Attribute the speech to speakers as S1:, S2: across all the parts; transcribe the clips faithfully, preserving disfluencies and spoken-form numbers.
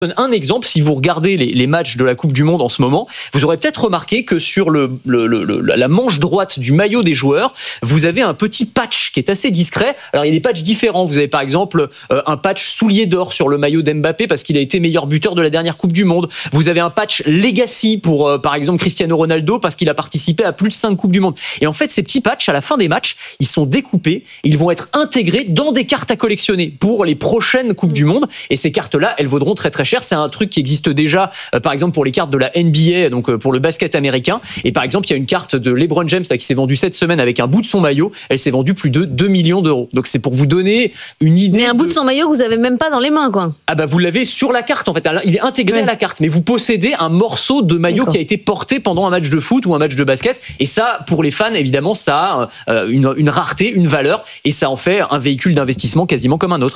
S1: Un exemple, si vous regardez les, les matchs de la Coupe du Monde en ce moment, vous aurez peut-être remarqué que sur le, le, le, le, la manche droite du maillot des joueurs, vous avez un petit patch qui est assez discret. Alors il y a des patchs différents. Vous avez par exemple euh, un patch soulier d'or sur le maillot d'Mbappé parce qu'il a été meilleur buteur de la dernière Coupe du Monde. Vous avez un patch Legacy pour euh, par exemple Cristiano Ronaldo parce qu'il a participé à plus de cinq Coupes du Monde. Et en fait, ces petits patchs, à la fin des matchs, ils sont découpés, ils vont être intégrés dans des cartes à collectionner pour les prochaines Coupes du Monde. Et ces cartes-là, elles vaudront très très cher. C'est un truc qui existe déjà, euh, par exemple pour les cartes de la N B A, donc euh, pour le basket américain. Et par exemple, il y a une carte de LeBron James là, qui s'est vendue cette semaine avec un bout de son maillot. Elle s'est vendue plus de deux millions d'euros. Donc c'est pour vous donner une idée.
S2: Mais un
S1: de...
S2: bout de son maillot que vous avez même pas dans les mains, quoi.
S1: Ah bah vous l'avez sur la carte en fait. Il est intégré
S2: ouais.
S1: à la carte, mais vous possédez un morceau de maillot D'accord. qui a été porté pendant un match de foot ou un match de basket. Et ça, pour les fans, évidemment, ça a euh, une, une rareté, une valeur, et ça en fait un véhicule d'investissement quasiment comme un autre.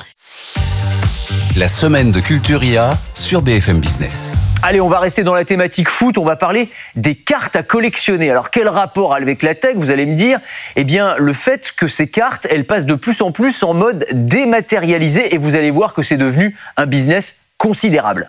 S3: La semaine de Culturia sur B F M Business.
S1: Allez, on va rester dans la thématique foot, on va parler des cartes à collectionner. Alors, quel rapport avec la tech, vous allez me dire ? Eh bien, le fait que ces cartes, elles passent de plus en plus en mode dématérialisé, et vous allez voir que c'est devenu un business considérable.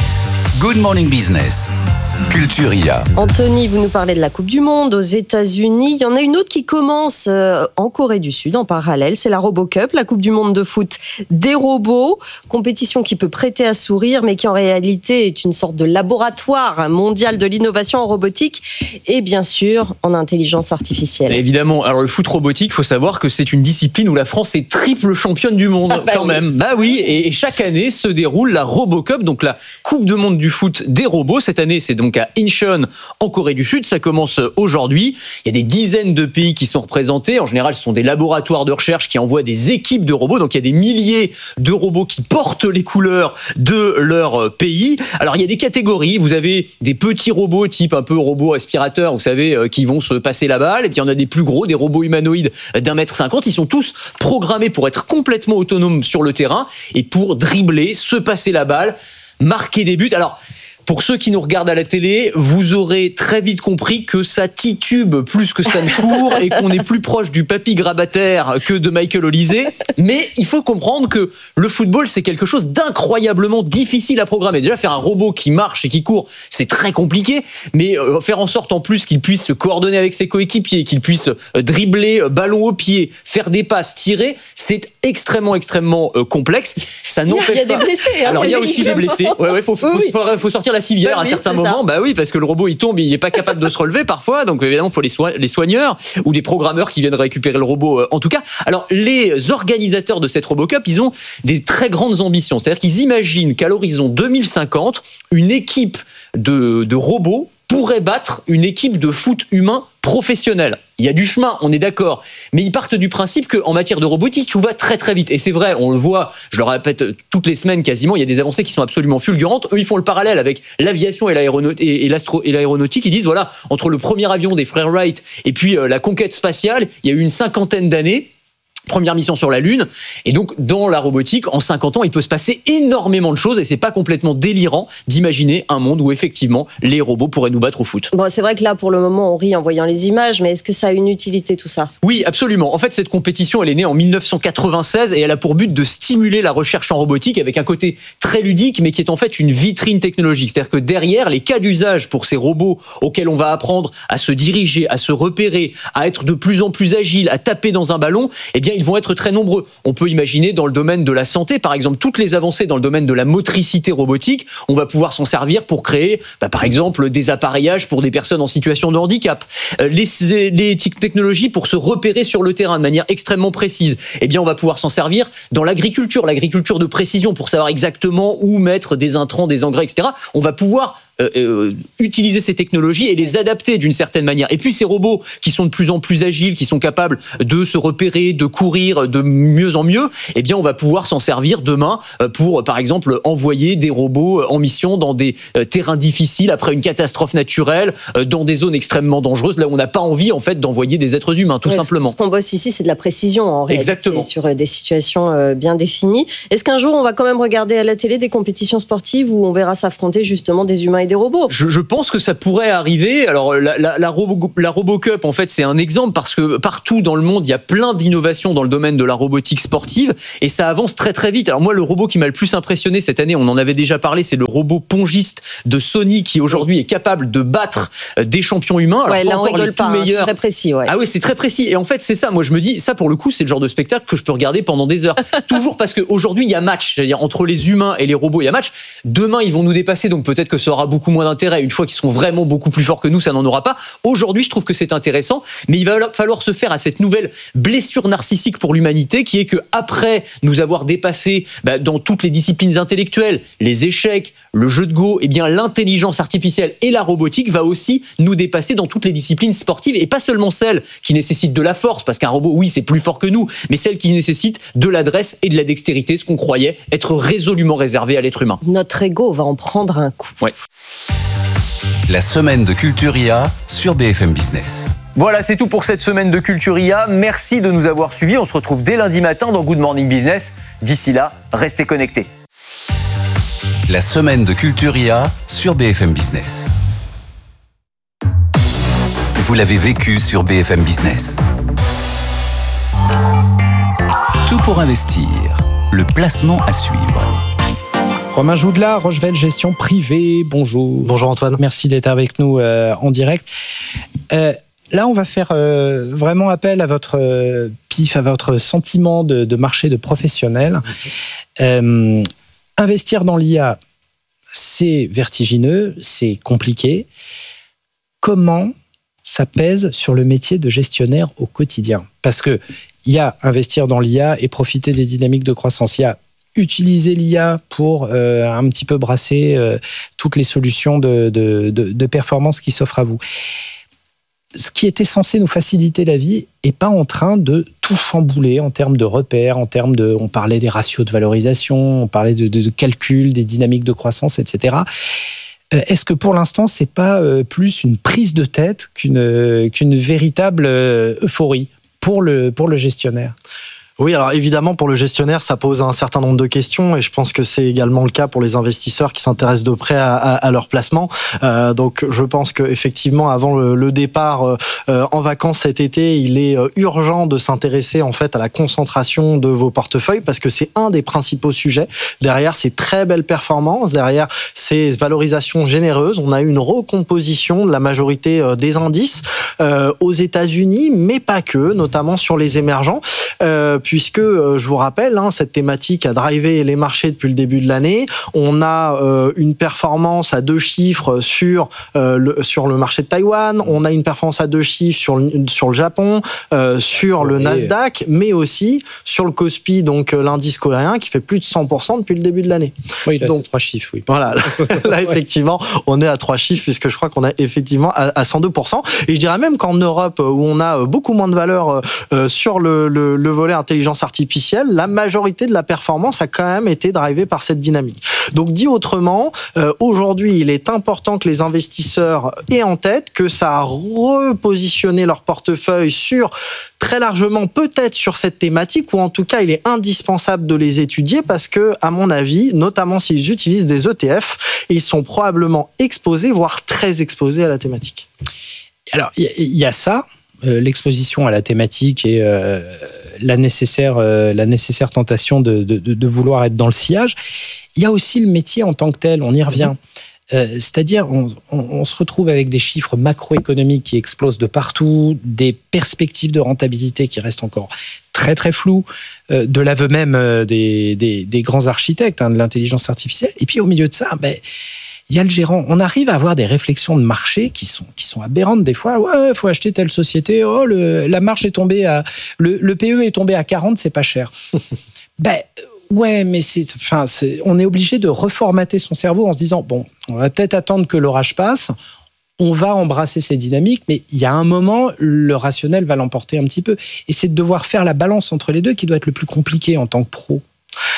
S3: Good Morning Business. Culturia.
S4: Anthony, vous nous parlez de la Coupe du Monde aux États-Unis. Il y en a une autre qui commence en Corée du Sud en parallèle. C'est la RoboCup, la Coupe du Monde de foot des robots. Compétition qui peut prêter à sourire, mais qui en réalité est une sorte de laboratoire mondial de l'innovation en robotique et bien sûr en intelligence artificielle.
S1: Évidemment. Alors le foot robotique, il faut savoir que c'est une discipline où la France est triple championne du monde ah bah quand oui. même. Bah oui. Et chaque année se déroule la RoboCup, donc la Coupe du Monde du foot des robots. Cette année, c'est donc à Incheon en Corée du Sud. Ça commence aujourd'hui. Il y a des dizaines de pays qui sont représentés. En général, ce sont des laboratoires de recherche qui envoient des équipes de robots. Donc, il y a des milliers de robots qui portent les couleurs de leur pays. Alors, il y a des catégories. Vous avez des petits robots type un peu robot aspirateur, vous savez, qui vont se passer la balle. Et puis, il y en a des plus gros, des robots humanoïdes d'un mètre cinquante. Ils sont tous programmés pour être complètement autonomes sur le terrain et pour dribbler, se passer la balle, marquer des buts. Alors, pour ceux qui nous regardent à la télé, vous aurez très vite compris que ça titube plus que ça ne court et qu'on est plus proche du papy grabataire que de Michael Olysée. Mais il faut comprendre que le football, c'est quelque chose d'incroyablement difficile à programmer. Déjà, faire un robot qui marche et qui court, c'est très compliqué. Mais faire en sorte en plus qu'il puisse se coordonner avec ses coéquipiers, qu'il puisse dribbler ballon au pied, faire des passes, tirer, c'est extrêmement, extrêmement complexe. Ça n'empêche pas.
S4: Il y a des blessés. Hein,
S1: Alors, il y a aussi des blessés. Ouais, ouais, faut, faut, oui. faut, faut sortir la civière bah oui, à certains moments. Bah oui, parce que le robot, il tombe, il n'est pas capable de se relever parfois. Donc, évidemment, il faut les, so- les soigneurs ou des programmeurs qui viennent récupérer le robot, euh, en tout cas. Alors, les organisateurs de cette RoboCup, ils ont des très grandes ambitions. C'est-à-dire qu'ils imaginent qu'à l'horizon deux mille cinquante, une équipe de, de robots pourrait battre une équipe de foot humain professionnelle. Il y a du chemin, on est d'accord. Mais ils partent du principe qu'en matière de robotique, tout va très très vite. Et c'est vrai, on le voit, je le répète toutes les semaines quasiment, il y a des avancées qui sont absolument fulgurantes. Eux, ils font le parallèle avec l'aviation et, l'aéronaut- et, et, l'astro- et l'aéronautique. Ils disent, voilà, entre le premier avion des frères Wright et puis euh, la conquête spatiale, il y a eu une cinquantaine d'années. Première mission sur la Lune. Et donc, dans la robotique, en cinquante ans, il peut se passer énormément de choses et c'est pas complètement délirant d'imaginer un monde où effectivement, les robots pourraient nous battre au foot.
S4: Bon, c'est vrai que là, pour le moment, on rit en voyant les images, mais est-ce que ça a une utilité tout ça ?
S1: Oui, absolument. En fait, cette compétition, elle est née en dix-neuf cent quatre-vingt-seize et elle a pour but de stimuler la recherche en robotique avec un côté très ludique, mais qui est en fait une vitrine technologique. C'est-à-dire que derrière, les cas d'usage pour ces robots auxquels on va apprendre à se diriger, à se repérer, à être de plus en plus agile, à taper dans un ballon, eh bien, ils vont être très nombreux. On peut imaginer dans le domaine de la santé, par exemple, toutes les avancées dans le domaine de la motricité robotique, on va pouvoir s'en servir pour créer, bah, par exemple, des appareillages pour des personnes en situation de handicap. Euh, les, les technologies pour se repérer sur le terrain de manière extrêmement précise. Eh bien, on va pouvoir s'en servir dans l'agriculture, l'agriculture de précision pour savoir exactement où mettre des intrants, des engrais, et cetera. On va pouvoir Euh, euh, utiliser ces technologies et les adapter d'une certaine manière. Et puis ces robots qui sont de plus en plus agiles, qui sont capables de se repérer, de courir de mieux en mieux, eh bien on va pouvoir s'en servir demain pour, par exemple, envoyer des robots en mission dans des terrains difficiles après une catastrophe naturelle, dans des zones extrêmement dangereuses, là où on n'a pas envie en fait d'envoyer des êtres humains, tout ouais, simplement.
S4: Ce qu'on bosse ici, c'est de la précision en réalité.
S1: Exactement.
S4: Sur des situations bien définies. Est-ce qu'un jour on va quand même regarder à la télé des compétitions sportives où on verra s'affronter justement des humains et et des robots.
S1: Je, je pense que ça pourrait arriver. Alors la, la, la, Robo, la RoboCup, en fait, c'est un exemple parce que partout dans le monde, il y a plein d'innovations dans le domaine de la robotique sportive et ça avance très très vite. Alors moi, le robot qui m'a le plus impressionné cette année, on en avait déjà parlé, c'est le robot pongiste de Sony qui aujourd'hui est capable de battre des champions humains. Alors,
S4: ouais, là on rigole pas, hein, c'est très précis. Ouais.
S1: Ah oui, c'est très précis. Et en fait, c'est ça. Moi, je me dis, ça pour le coup, c'est le genre de spectacle que je peux regarder pendant des heures. Toujours parce qu'aujourd'hui, il y a match. C'est-à-dire entre les humains et les robots, il y a match. Demain, ils vont nous dépasser, donc peut-être que ça aura beaucoup moins d'intérêt. Une fois qu'ils seront vraiment beaucoup plus forts que nous, ça n'en aura pas. Aujourd'hui, je trouve que c'est intéressant, mais il va falloir se faire à cette nouvelle blessure narcissique pour l'humanité, qui est que après nous avoir dépassé bah, dans toutes les disciplines intellectuelles, les échecs, le jeu de go, eh bien l'intelligence artificielle et la robotique va aussi nous dépasser dans toutes les disciplines sportives et pas seulement celles qui nécessitent de la force, parce qu'un robot, oui, c'est plus fort que nous, mais celles qui nécessitent de l'adresse et de la dextérité, ce qu'on croyait être résolument réservé à l'être humain.
S4: Notre ego va en prendre un coup.
S1: Ouais.
S3: La semaine de Culturia sur B F M Business.
S1: Voilà, c'est tout pour cette semaine de Culturia. Merci de nous avoir suivis. On se retrouve dès lundi matin dans Good Morning Business. D'ici là, restez connectés.
S3: La semaine de Culturia sur B F M Business. Vous l'avez vécu sur B F M Business. Tout pour investir. Le placement à suivre.
S5: Romain Joudla, Rochevel Gestion Privée, bonjour.
S6: Bonjour Antoine.
S5: Merci d'être avec nous euh, en direct. Euh, là, on va faire euh, vraiment appel à votre euh, pif, à votre sentiment de, de marché de professionnel. Euh, investir dans l'I A, c'est vertigineux, c'est compliqué. Comment ça pèse sur le métier de gestionnaire au quotidien? Parce que il y a investir dans l'I A et profiter des dynamiques de croissance. Il y a utiliser l'I A pour euh, un petit peu brasser euh, toutes les solutions de, de, de, de performance qui s'offrent à vous. Ce qui était censé nous faciliter la vie n'est pas en train de tout chambouler en termes de repères, en termes de... On parlait des ratios de valorisation, on parlait de, de, de calcul, des dynamiques de croissance, et cetera. Euh, est-ce que pour l'instant, ce n'est pas euh, plus une prise de tête qu'une, euh, qu'une véritable euh, euphorie pour le, pour le gestionnaire ?
S6: Oui, alors évidemment, pour le gestionnaire, ça pose un certain nombre de questions et je pense que c'est également le cas pour les investisseurs qui s'intéressent de près à, à, à leur placement. Euh, donc, je pense qu'effectivement, avant le, le départ euh, en vacances cet été, il est urgent de s'intéresser en fait à la concentration de vos portefeuilles parce que c'est un des principaux sujets. Derrière ces très belles performances, derrière ces valorisations généreuses, on a eu une recomposition de la majorité des indices euh, aux États-Unis, mais pas que, notamment sur les émergents. Euh, puisque, euh, je vous rappelle, hein, cette thématique a drivé les marchés depuis le début de l'année. On a euh, une performance à deux chiffres sur, euh, le, sur le marché de Taïwan, on a une performance à deux chiffres sur le, sur le Japon, euh, sur le Nasdaq, mais aussi sur le Kospi, donc euh, l'indice coréen, qui fait plus de cent pour cent depuis le début de l'année.
S5: Oui, là,
S6: donc,
S5: c'est trois chiffres, oui.
S6: Voilà, là, effectivement, on est à trois chiffres, puisque je crois qu'on est effectivement à, à cent deux pour cent. Et je dirais même qu'en Europe, où on a beaucoup moins de valeur euh, sur le, le, le volet intelligence artificielle, la majorité de la performance a quand même été drivée par cette dynamique. Donc, dit autrement, euh, aujourd'hui, il est important que les investisseurs aient en tête que ça a repositionné leur portefeuille sur, très largement, peut-être sur cette thématique, ou en tout cas, il est indispensable de les étudier parce que, à mon avis, notamment s'ils utilisent des E T F, ils sont probablement exposés, voire très exposés à la thématique.
S5: Alors, il y, y a ça, euh, l'exposition à la thématique et euh, la nécessaire, euh, la nécessaire tentation de, de, de vouloir être dans le sillage. Il y a aussi le métier en tant que tel, on y revient. Euh, c'est-à-dire, on, on, on se retrouve avec des chiffres macroéconomiques qui explosent de partout, des perspectives de rentabilité qui restent encore très très floues, euh, de l'aveu même euh, des, des, des grands architectes hein, de l'intelligence artificielle. Et puis au milieu de ça, ben, il y a le gérant. On arrive à avoir des réflexions de marché qui sont, qui sont aberrantes des fois. Ouais, il faut acheter telle société. Oh, le, la marge est tombée à... Le, le P E est tombé à quarante, c'est pas cher. ben, ouais, mais c'est, enfin, c'est, on est obligé de reformater son cerveau en se disant, bon, on va peut-être attendre que l'orage passe. On va embrasser ces dynamiques, mais il y a un moment, le rationnel va l'emporter un petit peu. Et c'est de devoir faire la balance entre les deux qui doit être le plus compliqué en tant que pro.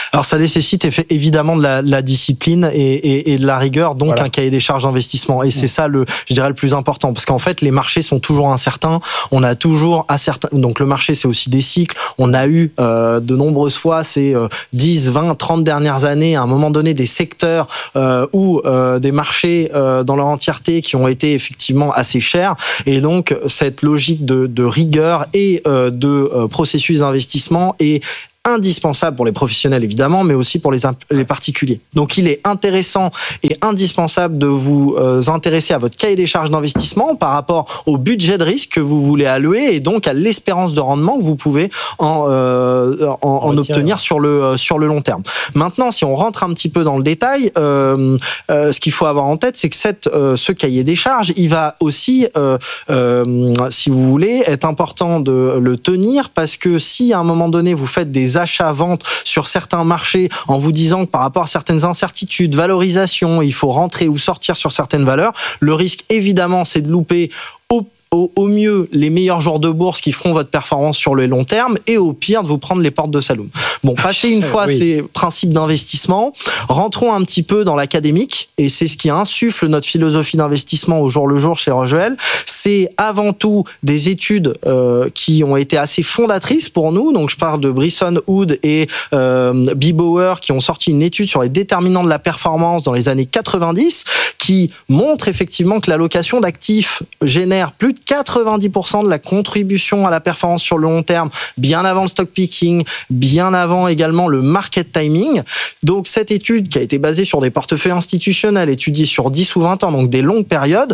S6: Alors ça nécessite évidemment de la, de la discipline et, et, et de la rigueur, donc voilà. un cahier des charges d'investissement. Et c'est ça le, je dirais le plus important, parce qu'en fait les marchés sont toujours incertains. On a toujours à certains, donc le marché c'est aussi des cycles. On a eu euh, de nombreuses fois ces euh, dix, vingt, trente dernières années, à un moment donné, des secteurs euh, ou euh, des marchés euh, dans leur entièreté qui ont été effectivement assez chers. Et donc cette logique de, de rigueur et euh, de euh, processus d'investissement est indispensable pour les professionnels évidemment, mais aussi pour les, les particuliers. Donc il est intéressant et indispensable de vous euh, intéresser à votre cahier des charges d'investissement par rapport au budget de risque que vous voulez allouer et donc à l'espérance de rendement que vous pouvez en, euh, en, en obtenir sur le, euh, sur le long terme. Maintenant, si on rentre un petit peu dans le détail, euh, euh, ce qu'il faut avoir en tête, c'est que cette, euh, ce cahier des charges, il va aussi, euh, euh, si vous voulez, être important de le tenir parce que si à un moment donné, vous faites des achats-ventes sur certains marchés en vous disant que par rapport à certaines incertitudes, valorisation, il faut rentrer ou sortir sur certaines valeurs, le risque évidemment c'est de louper au Au, au mieux les meilleurs jours de bourse qui feront votre performance sur le long terme et au pire de vous prendre les portes de saloon. Bon, passez une fois oui. ces principes d'investissement, rentrons un petit peu dans l'académique et c'est ce qui insuffle notre philosophie d'investissement au jour le jour chez Rochewell. C'est avant tout des études euh, qui ont été assez fondatrices pour nous. Donc je parle de Brisson, Hood et euh, Biebauer qui ont sorti une étude sur les déterminants de la performance dans les années quatre-vingt-dix qui montre effectivement que l'allocation d'actifs génère plus de quatre-vingt-dix pour cent de la contribution à la performance sur le long terme, bien avant le stock picking, bien avant également le market timing. Donc cette étude qui a été basée sur des portefeuilles institutionnels étudiés sur dix ou vingt ans, donc des longues périodes,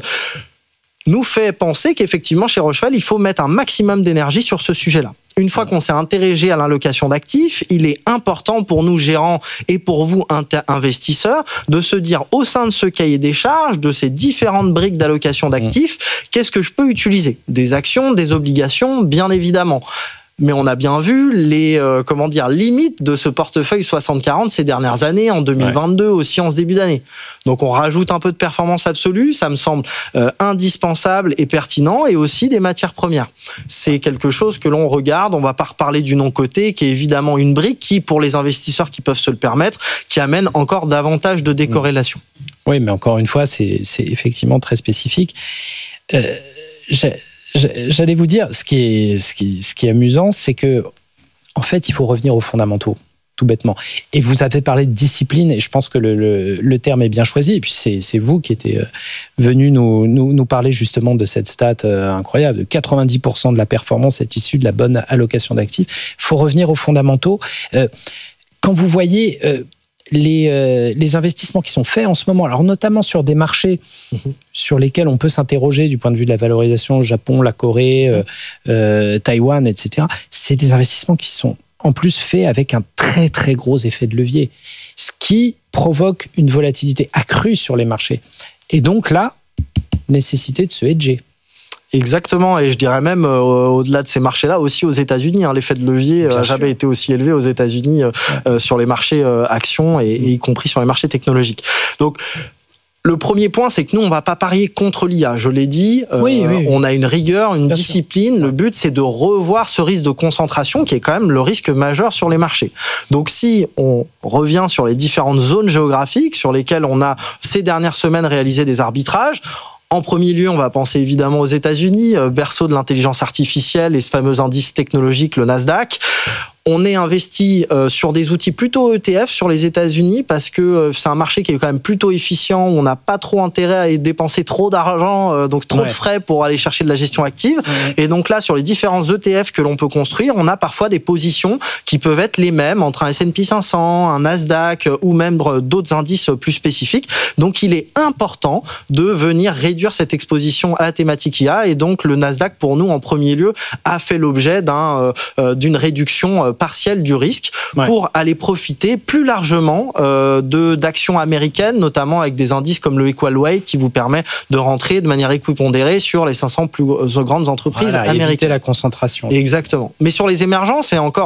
S6: nous fait penser qu'effectivement chez Rochewell, il faut mettre un maximum d'énergie sur ce sujet-là. Une fois qu'on s'est intéressé à l'allocation d'actifs, il est important pour nous gérants et pour vous investisseurs de se dire au sein de ce cahier des charges, de ces différentes briques d'allocation d'actifs, mmh. qu'est-ce que je peux utiliser ? Des actions, des obligations, bien évidemment. Mais on a bien vu les euh, comment dire limites de ce portefeuille soixante quarante ces dernières années, en deux mille vingt-deux, ouais. aussi en ce début d'année. Donc on rajoute un peu de performance absolue, ça me semble euh, indispensable et pertinent, et aussi des matières premières. C'est quelque chose que l'on regarde, on va pas reparler du non-coté, qui est évidemment une brique qui, pour les investisseurs qui peuvent se le permettre, qui amène encore davantage de décorrélation.
S5: Oui, mais encore une fois, c'est, c'est effectivement très spécifique. Euh, j'ai... J'allais vous dire, ce qui est, ce qui, ce qui est amusant, c'est que, en fait, il faut revenir aux fondamentaux, tout bêtement. Et vous avez parlé de discipline, et je pense que le, le, le terme est bien choisi. Et puis, c'est, c'est vous qui étiez venu nous, nous, nous parler justement de cette stat incroyable. De quatre-vingt-dix pour cent de la performance est issue de la bonne allocation d'actifs. Il faut revenir aux fondamentaux. Euh, quand vous voyez... Euh, Les, euh, les investissements qui sont faits en ce moment, alors notamment sur des marchés mmh. sur lesquels on peut s'interroger du point de vue de la valorisation, le Japon, la Corée, euh, euh, Taïwan, et cetera, c'est des investissements qui sont en plus faits avec un très très gros effet de levier, ce qui provoque une volatilité accrue sur les marchés. Et donc là, nécessité de se hedger.
S6: Exactement, et je dirais même euh, au-delà de ces marchés-là, aussi aux États-Unis, hein, l'effet de levier n'a euh, jamais été aussi élevé aux États-Unis euh, ouais. euh, sur les marchés euh, actions et, et y compris sur les marchés technologiques. Donc le premier point, c'est que nous, on ne va pas parier contre l'I A. Je l'ai dit, euh, oui, oui, oui. on a une rigueur, une Bien discipline. Sûr. Le but, c'est de revoir ce risque de concentration qui est quand même le risque majeur sur les marchés. Donc, si on revient sur les différentes zones géographiques sur lesquelles on a ces dernières semaines réalisé des arbitrages, en premier lieu, on va penser évidemment aux États-Unis, berceau de l'intelligence artificielle et ce fameux indice technologique, le Nasdaq. On est investi euh, sur des outils plutôt E T F sur les États-Unis parce que euh, c'est un marché qui est quand même plutôt efficient. Où on n'a pas trop intérêt à y dépenser trop d'argent, euh, donc trop ouais. de frais pour aller chercher de la gestion active. Ouais. Et donc là, sur les différents E T F que l'on peut construire, on a parfois des positions qui peuvent être les mêmes entre un S and P cinq cents, un Nasdaq ou même d'autres indices plus spécifiques. Donc il est important de venir réduire cette exposition à la thématique I A. Et donc le Nasdaq, pour nous, en premier lieu, a fait l'objet d'un, euh, d'une réduction euh, partielle du risque ouais. pour aller profiter plus largement euh, de, d'actions américaines, notamment avec des indices comme le Equal Weight qui vous permet de rentrer de manière équipondérée sur les cinq cents plus grandes entreprises voilà, américaines.
S5: Éviter la concentration.
S6: Exactement. Mais sur les émergents, c'est encore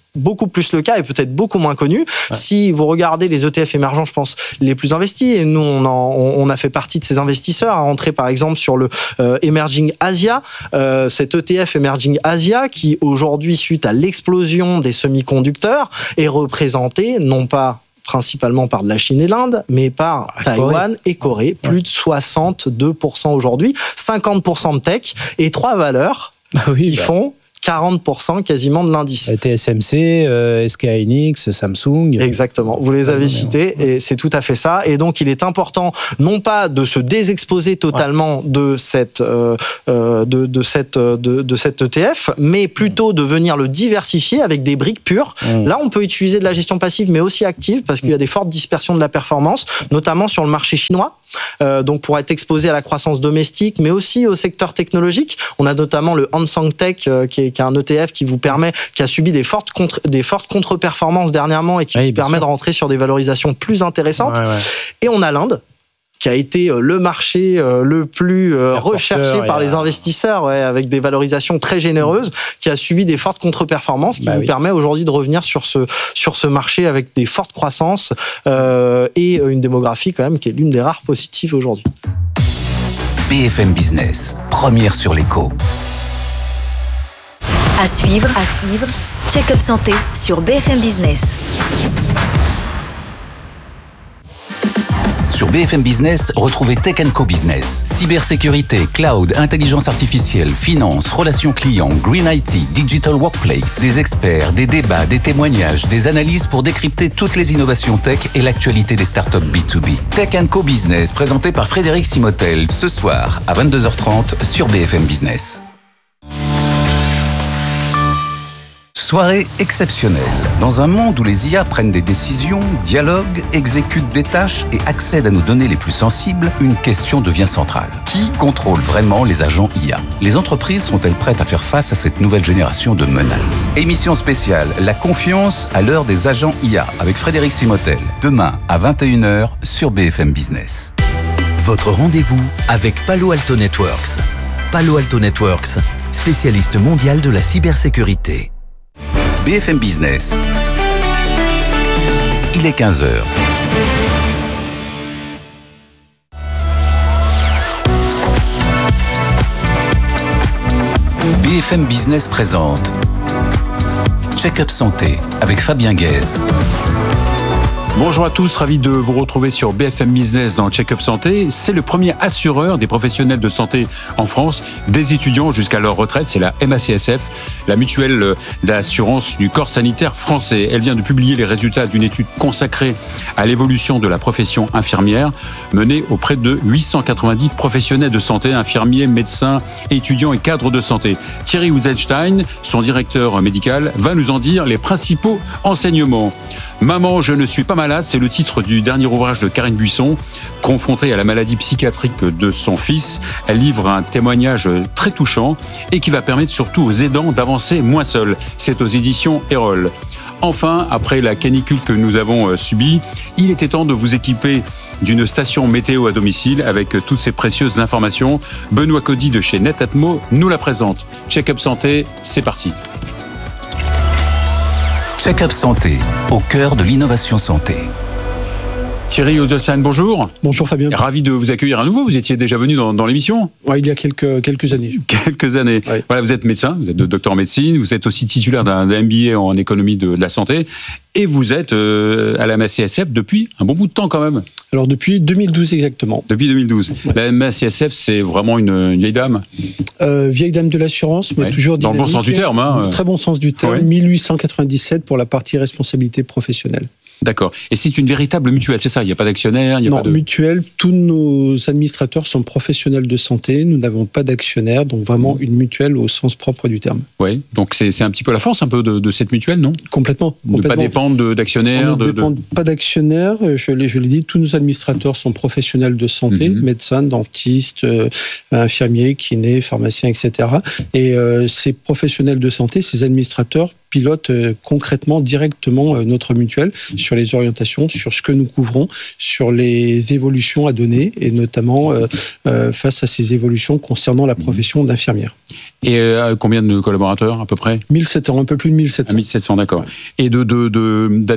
S6: beaucoup plus le cas et peut-être beaucoup moins connu. Ouais. Si vous regardez les E T F émergents, je pense, les plus investis, et nous, on, en, on a fait partie de ces investisseurs, à entrer par exemple sur le euh, Emerging Asia, euh, cet E T F Emerging Asia qui aujourd'hui, suite à l'explosion des semi-conducteurs, est représenté non pas principalement par de la Chine et l'Inde, mais par ah, Taïwan Corée. et Corée, plus ouais. de soixante-deux pour cent aujourd'hui, cinquante pour cent de tech, et trois valeurs ah oui, qui bah. font quarante pour cent quasiment de l'indice.
S5: T S M C, euh, S K Hynix, Samsung.
S6: Exactement, vous les avez cités et c'est tout à fait ça. Et donc il est important non pas de se désexposer totalement ouais. de cette euh, de, de cette de, de cette E T F, mais plutôt de venir le diversifier avec des briques pures. Mmh. Là, on peut utiliser de la gestion passive, mais aussi active, parce qu'il y a des fortes dispersions de la performance, notamment sur le marché chinois. Euh, donc pour être exposé à la croissance domestique, mais aussi au secteur technologique. On a notamment le Hang Seng Tech euh, qui, est, qui est un E T F qui vous permet, qui a subi des fortes contre, des fortes contre-performances dernièrement et qui oui, vous permet sûr. de rentrer sur des valorisations plus intéressantes. Ouais, ouais. Et on a l'Inde, qui a été le marché le plus recherché par les investisseurs, ouais, avec des valorisations très généreuses, qui a subi des fortes contre-performances, qui bah vous oui. permet aujourd'hui de revenir sur ce, sur ce marché avec des fortes croissances euh, et une démographie quand même qui est l'une des rares positives aujourd'hui.
S3: B F M Business, première sur l'écho.
S7: À suivre, à suivre, Check-up Santé sur B F M Business.
S3: Sur B F M Business, retrouvez Tech and Co Business. Cybersécurité, cloud, intelligence artificielle, finance, relations clients, green I T, digital workplace. Des experts, des débats, des témoignages, des analyses pour décrypter toutes les innovations tech et l'actualité des startups B deux B. Tech and Co Business, présenté par Frédéric Simotel, ce soir à vingt-deux heures trente sur B F M Business. Soirée exceptionnelle. Dans un monde où les I A prennent des décisions, dialoguent, exécutent des tâches et accèdent à nos données les plus sensibles, une question devient centrale. Qui contrôle vraiment les agents I A ? Les entreprises sont-elles prêtes à faire face à cette nouvelle génération de menaces ? Émission spéciale, la confiance à l'heure des agents I A, avec Frédéric Simotel. Demain à vingt et une heures sur B F M Business.
S8: Votre rendez-vous avec Palo Alto Networks. Palo Alto Networks, spécialiste mondial de la cybersécurité.
S3: B F M Business. Il est quinze heures. B F M Business présente Check-up Santé avec Fabien Guèze.
S9: Bonjour à tous, ravi de vous retrouver sur B F M Business dans Check-up Santé. C'est le premier assureur des professionnels de santé en France, des étudiants jusqu'à leur retraite. C'est la M A C S F, la mutuelle d'assurance du corps sanitaire français. Elle vient de publier les résultats d'une étude consacrée à l'évolution de la profession infirmière, menée auprès de huit cent quatre-vingt-dix professionnels de santé, infirmiers, médecins, étudiants et cadres de santé. Thierry Wieselstein, son directeur médical, va nous en dire les principaux enseignements. Maman, je ne suis pas malade, c'est le titre du dernier ouvrage de Karine Buisson. Confrontée à la maladie psychiatrique de son fils, elle livre un témoignage très touchant et qui va permettre surtout aux aidants d'avancer moins seuls. C'est aux éditions Erol. Enfin, après la canicule que nous avons subie, il était temps de vous équiper d'une station météo à domicile avec toutes ces précieuses informations. Benoît Cody de chez Netatmo nous la présente. Check-up Santé, c'est parti.
S3: Check-up Santé, au cœur de l'innovation santé.
S9: Thierry Wieselstein, bonjour.
S10: Bonjour Fabien.
S9: Ravi de vous accueillir à nouveau. Vous étiez déjà venu dans, dans l'émission ?
S10: Oui, il y a quelques, quelques années.
S9: Quelques années. Oui. Voilà, vous êtes médecin, vous êtes docteur en médecine, vous êtes aussi titulaire d'un, d'un M B A en économie de, de la santé et vous êtes euh, à la M A C S F depuis un bon bout de temps quand même.
S10: Alors depuis deux mille douze exactement.
S9: Depuis deux mille douze. Ouais. La M A C S F, c'est vraiment une, une vieille dame.
S10: Euh, vieille dame de l'assurance, mais ouais. toujours dynamique.
S9: Dans le bon sens du terme. Hein.
S10: Très bon sens du terme, ouais. mille huit cent quatre-vingt-dix-sept pour la partie responsabilité professionnelle.
S9: D'accord. Et c'est une véritable mutuelle, c'est ça ? Il n'y a pas d'actionnaire, il y a
S10: non,
S9: pas de...
S10: mutuelle, tous nos administrateurs sont professionnels de santé, nous n'avons pas d'actionnaire, donc vraiment une mutuelle au sens propre du terme.
S9: Oui, donc c'est, c'est un petit peu la force un peu de, de cette mutuelle, non ?
S10: Complètement.
S9: Ne pas dépendre de, d'actionnaires.
S10: On ne
S9: de,
S10: dépend
S9: de...
S10: pas d'actionnaires, je l'ai, je l'ai dit, tous nos administrateurs sont professionnels de santé, mm-hmm. médecins, dentistes, euh, infirmiers, kinés, pharmaciens, et cetera. Et euh, ces professionnels de santé, ces administrateurs, pilote euh, concrètement, directement euh, notre mutuelle sur les orientations, sur ce que nous couvrons, sur les évolutions à donner, et notamment euh, euh, face à ces évolutions concernant la profession d'infirmière.
S9: Et euh, combien de collaborateurs à peu près ?
S10: mille sept cents, un peu plus de mille sept cents.
S9: mille sept cents, d'accord. Et de, de, de, d'adhérents ?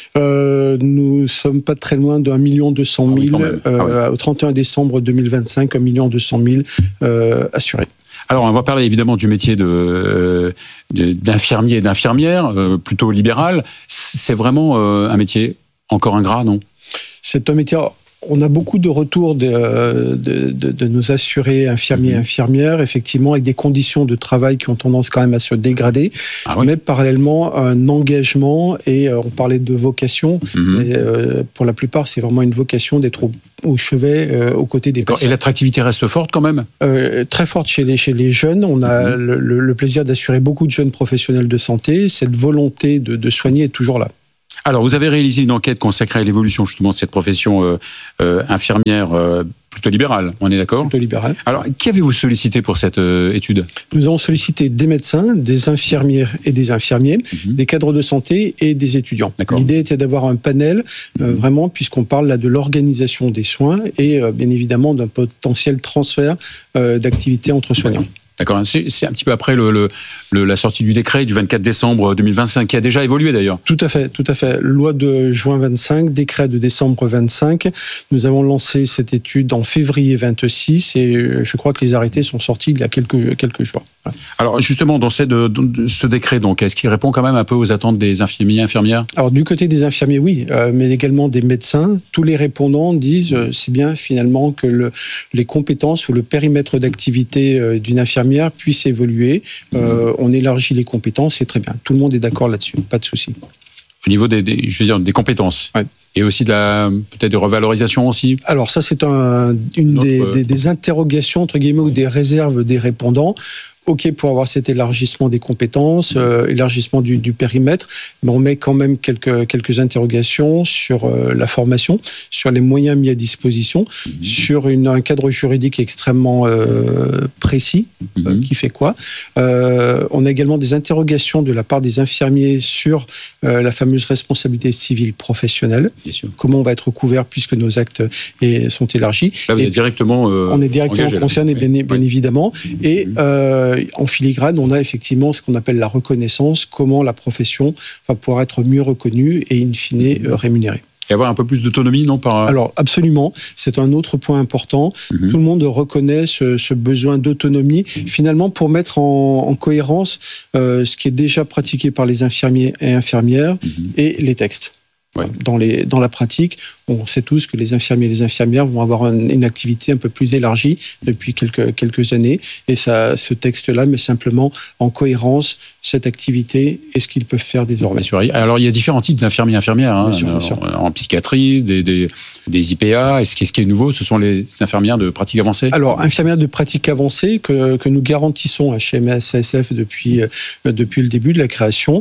S10: Euh, nous sommes pas très loin d'un million deux cent mille.
S9: Ah oui,
S10: euh,
S9: ah oui.
S10: Au trente et un décembre deux mille vingt-cinq, un million deux cent mille euh, assurés.
S9: Alors, on va parler évidemment du métier de, de, d'infirmier et d'infirmière, euh, plutôt libéral. C'est vraiment euh, un métier encore ingrat, non ?
S10: C'est un métier... On a beaucoup de retours de, de, de, de nos assurés infirmiers et infirmières, effectivement, avec des conditions de travail qui ont tendance quand même à se dégrader, ah oui. mais parallèlement un engagement, et on parlait de vocation, mm-hmm. et euh, pour la plupart, c'est vraiment une vocation d'être au, au chevet, euh, aux côtés des
S9: D'accord.
S10: patients.
S9: Et l'attractivité reste forte quand même ?
S10: euh, Très forte chez les, chez les jeunes. On a mm-hmm. le, le plaisir d'assurer beaucoup de jeunes professionnels de santé. Cette volonté de, de soigner est toujours là.
S9: Alors, vous avez réalisé une enquête consacrée à l'évolution justement de cette profession euh, euh, infirmière euh, plutôt libérale, on est d'accord ?
S10: Plutôt libérale.
S9: Alors, qui avez-vous sollicité pour cette euh, étude ?
S10: Nous avons sollicité des médecins, des infirmières et des infirmiers, mmh. des cadres de santé et des étudiants. D'accord. L'idée était d'avoir un panel, euh, mmh. vraiment, puisqu'on parle là de l'organisation des soins et euh, bien évidemment d'un potentiel transfert euh, d'activités entre soignants. Ouais.
S9: D'accord, c'est, c'est un petit peu après le, le, le, la sortie du décret du vingt-quatre décembre deux mille vingt-cinq, qui a déjà évolué d'ailleurs.
S10: Tout à fait, tout à fait. Loi de juin vingt-cinq, décret de décembre vingt-cinq. Nous avons lancé cette étude en février vingt-six et je crois que les arrêtés sont sortis il y a quelques, quelques jours.
S9: Ouais. Alors justement, dans, cette, dans ce décret, donc, est-ce qu'il répond quand même un peu aux attentes des infirmiers et infirmières ?
S10: Alors du côté des infirmiers, oui, euh, mais également des médecins. Tous les répondants disent euh, c'est bien finalement que le, les compétences ou le périmètre d'activité euh, d'une infirmière puisse évoluer. Euh, on élargit les compétences, c'est très bien. Tout le monde est d'accord là-dessus, pas de souci.
S9: Au niveau des, des, je veux dire, des compétences, ouais. Et aussi de la, peut-être des revalorisations aussi.
S10: Alors ça, c'est un, une Notre... des, des, des interrogations, entre guillemets, ou des réserves des répondants. OK pour avoir cet élargissement des compétences, euh, élargissement du, du périmètre, mais on met quand même quelques, quelques interrogations sur euh, la formation, sur les moyens mis à disposition, mmh. sur une, un cadre juridique extrêmement euh, précis, mmh. euh, qui fait quoi. Euh, on a également des interrogations de la part des infirmiers sur euh, la fameuse responsabilité civile professionnelle. Bien sûr. Comment on va être couvert puisque nos actes est, sont élargis.
S9: Là, vous êtes directement euh,
S10: On est directement concerné, bien, bien oui. évidemment. Et mmh. euh, en filigrane, on a effectivement ce qu'on appelle la reconnaissance, comment la profession va pouvoir être mieux reconnue et in fine rémunérée.
S9: Et avoir un peu plus d'autonomie, non par...
S10: Alors, absolument. C'est un autre point important. Mm-hmm. Tout le monde reconnaît ce, ce besoin d'autonomie, finalement, pour mettre en, en cohérence euh, ce qui est déjà pratiqué par les infirmiers et infirmières mm-hmm. et les textes. Ouais. Dans, les, dans la pratique, on sait tous que les infirmiers et les infirmières vont avoir une, une activité un peu plus élargie depuis quelques, quelques années. Et ça, ce texte-là met simplement en cohérence cette activité et ce qu'ils peuvent faire désormais.
S9: Alors, il y a différents types d'infirmiers et infirmières. Hein, bien sûr, bien sûr. En, en psychiatrie, des, des, des I P A. Et ce qui, ce qui est nouveau, ce sont les infirmières de pratique avancée.
S10: Alors, infirmières de pratique avancée que, que nous garantissons chez M S A S F depuis, euh, depuis le début de la création.